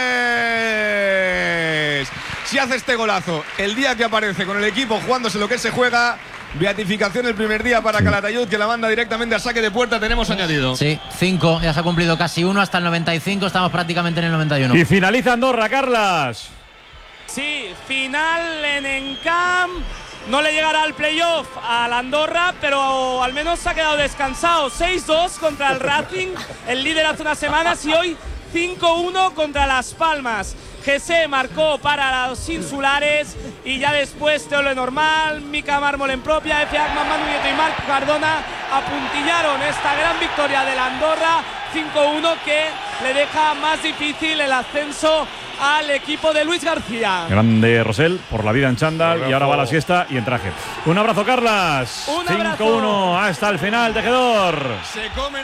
nubes. Si hace este golazo el día que aparece con el equipo jugándose lo que se juega, beatificación el primer día para Calatayud, que la manda directamente a saque de puerta. Tenemos añadido. Sí, cinco, ya se ha cumplido casi uno hasta el noventa y cinco, estamos prácticamente en el noventa y uno. Y finaliza Andorra, Carlas. Sí, final en Encamp. No le llegará al playoff a la Andorra, pero al menos se ha quedado descansado. seis dos contra el Racing, el líder hace unas semanas, y hoy cinco uno contra Las Palmas. G C marcó para los insulares y ya después Teo Lenormand, Mica Mármol en propia, F. Agman, Manu Nieto y Marc Cardona apuntillaron esta gran victoria de la Andorra cinco uno, que le deja más difícil el ascenso al equipo de Luis García. Grande Rosell por la vida en chándal y ahora va a la siesta y en traje. Un abrazo, Carlas. Un cinco uno hasta el final, Tejedor. Se come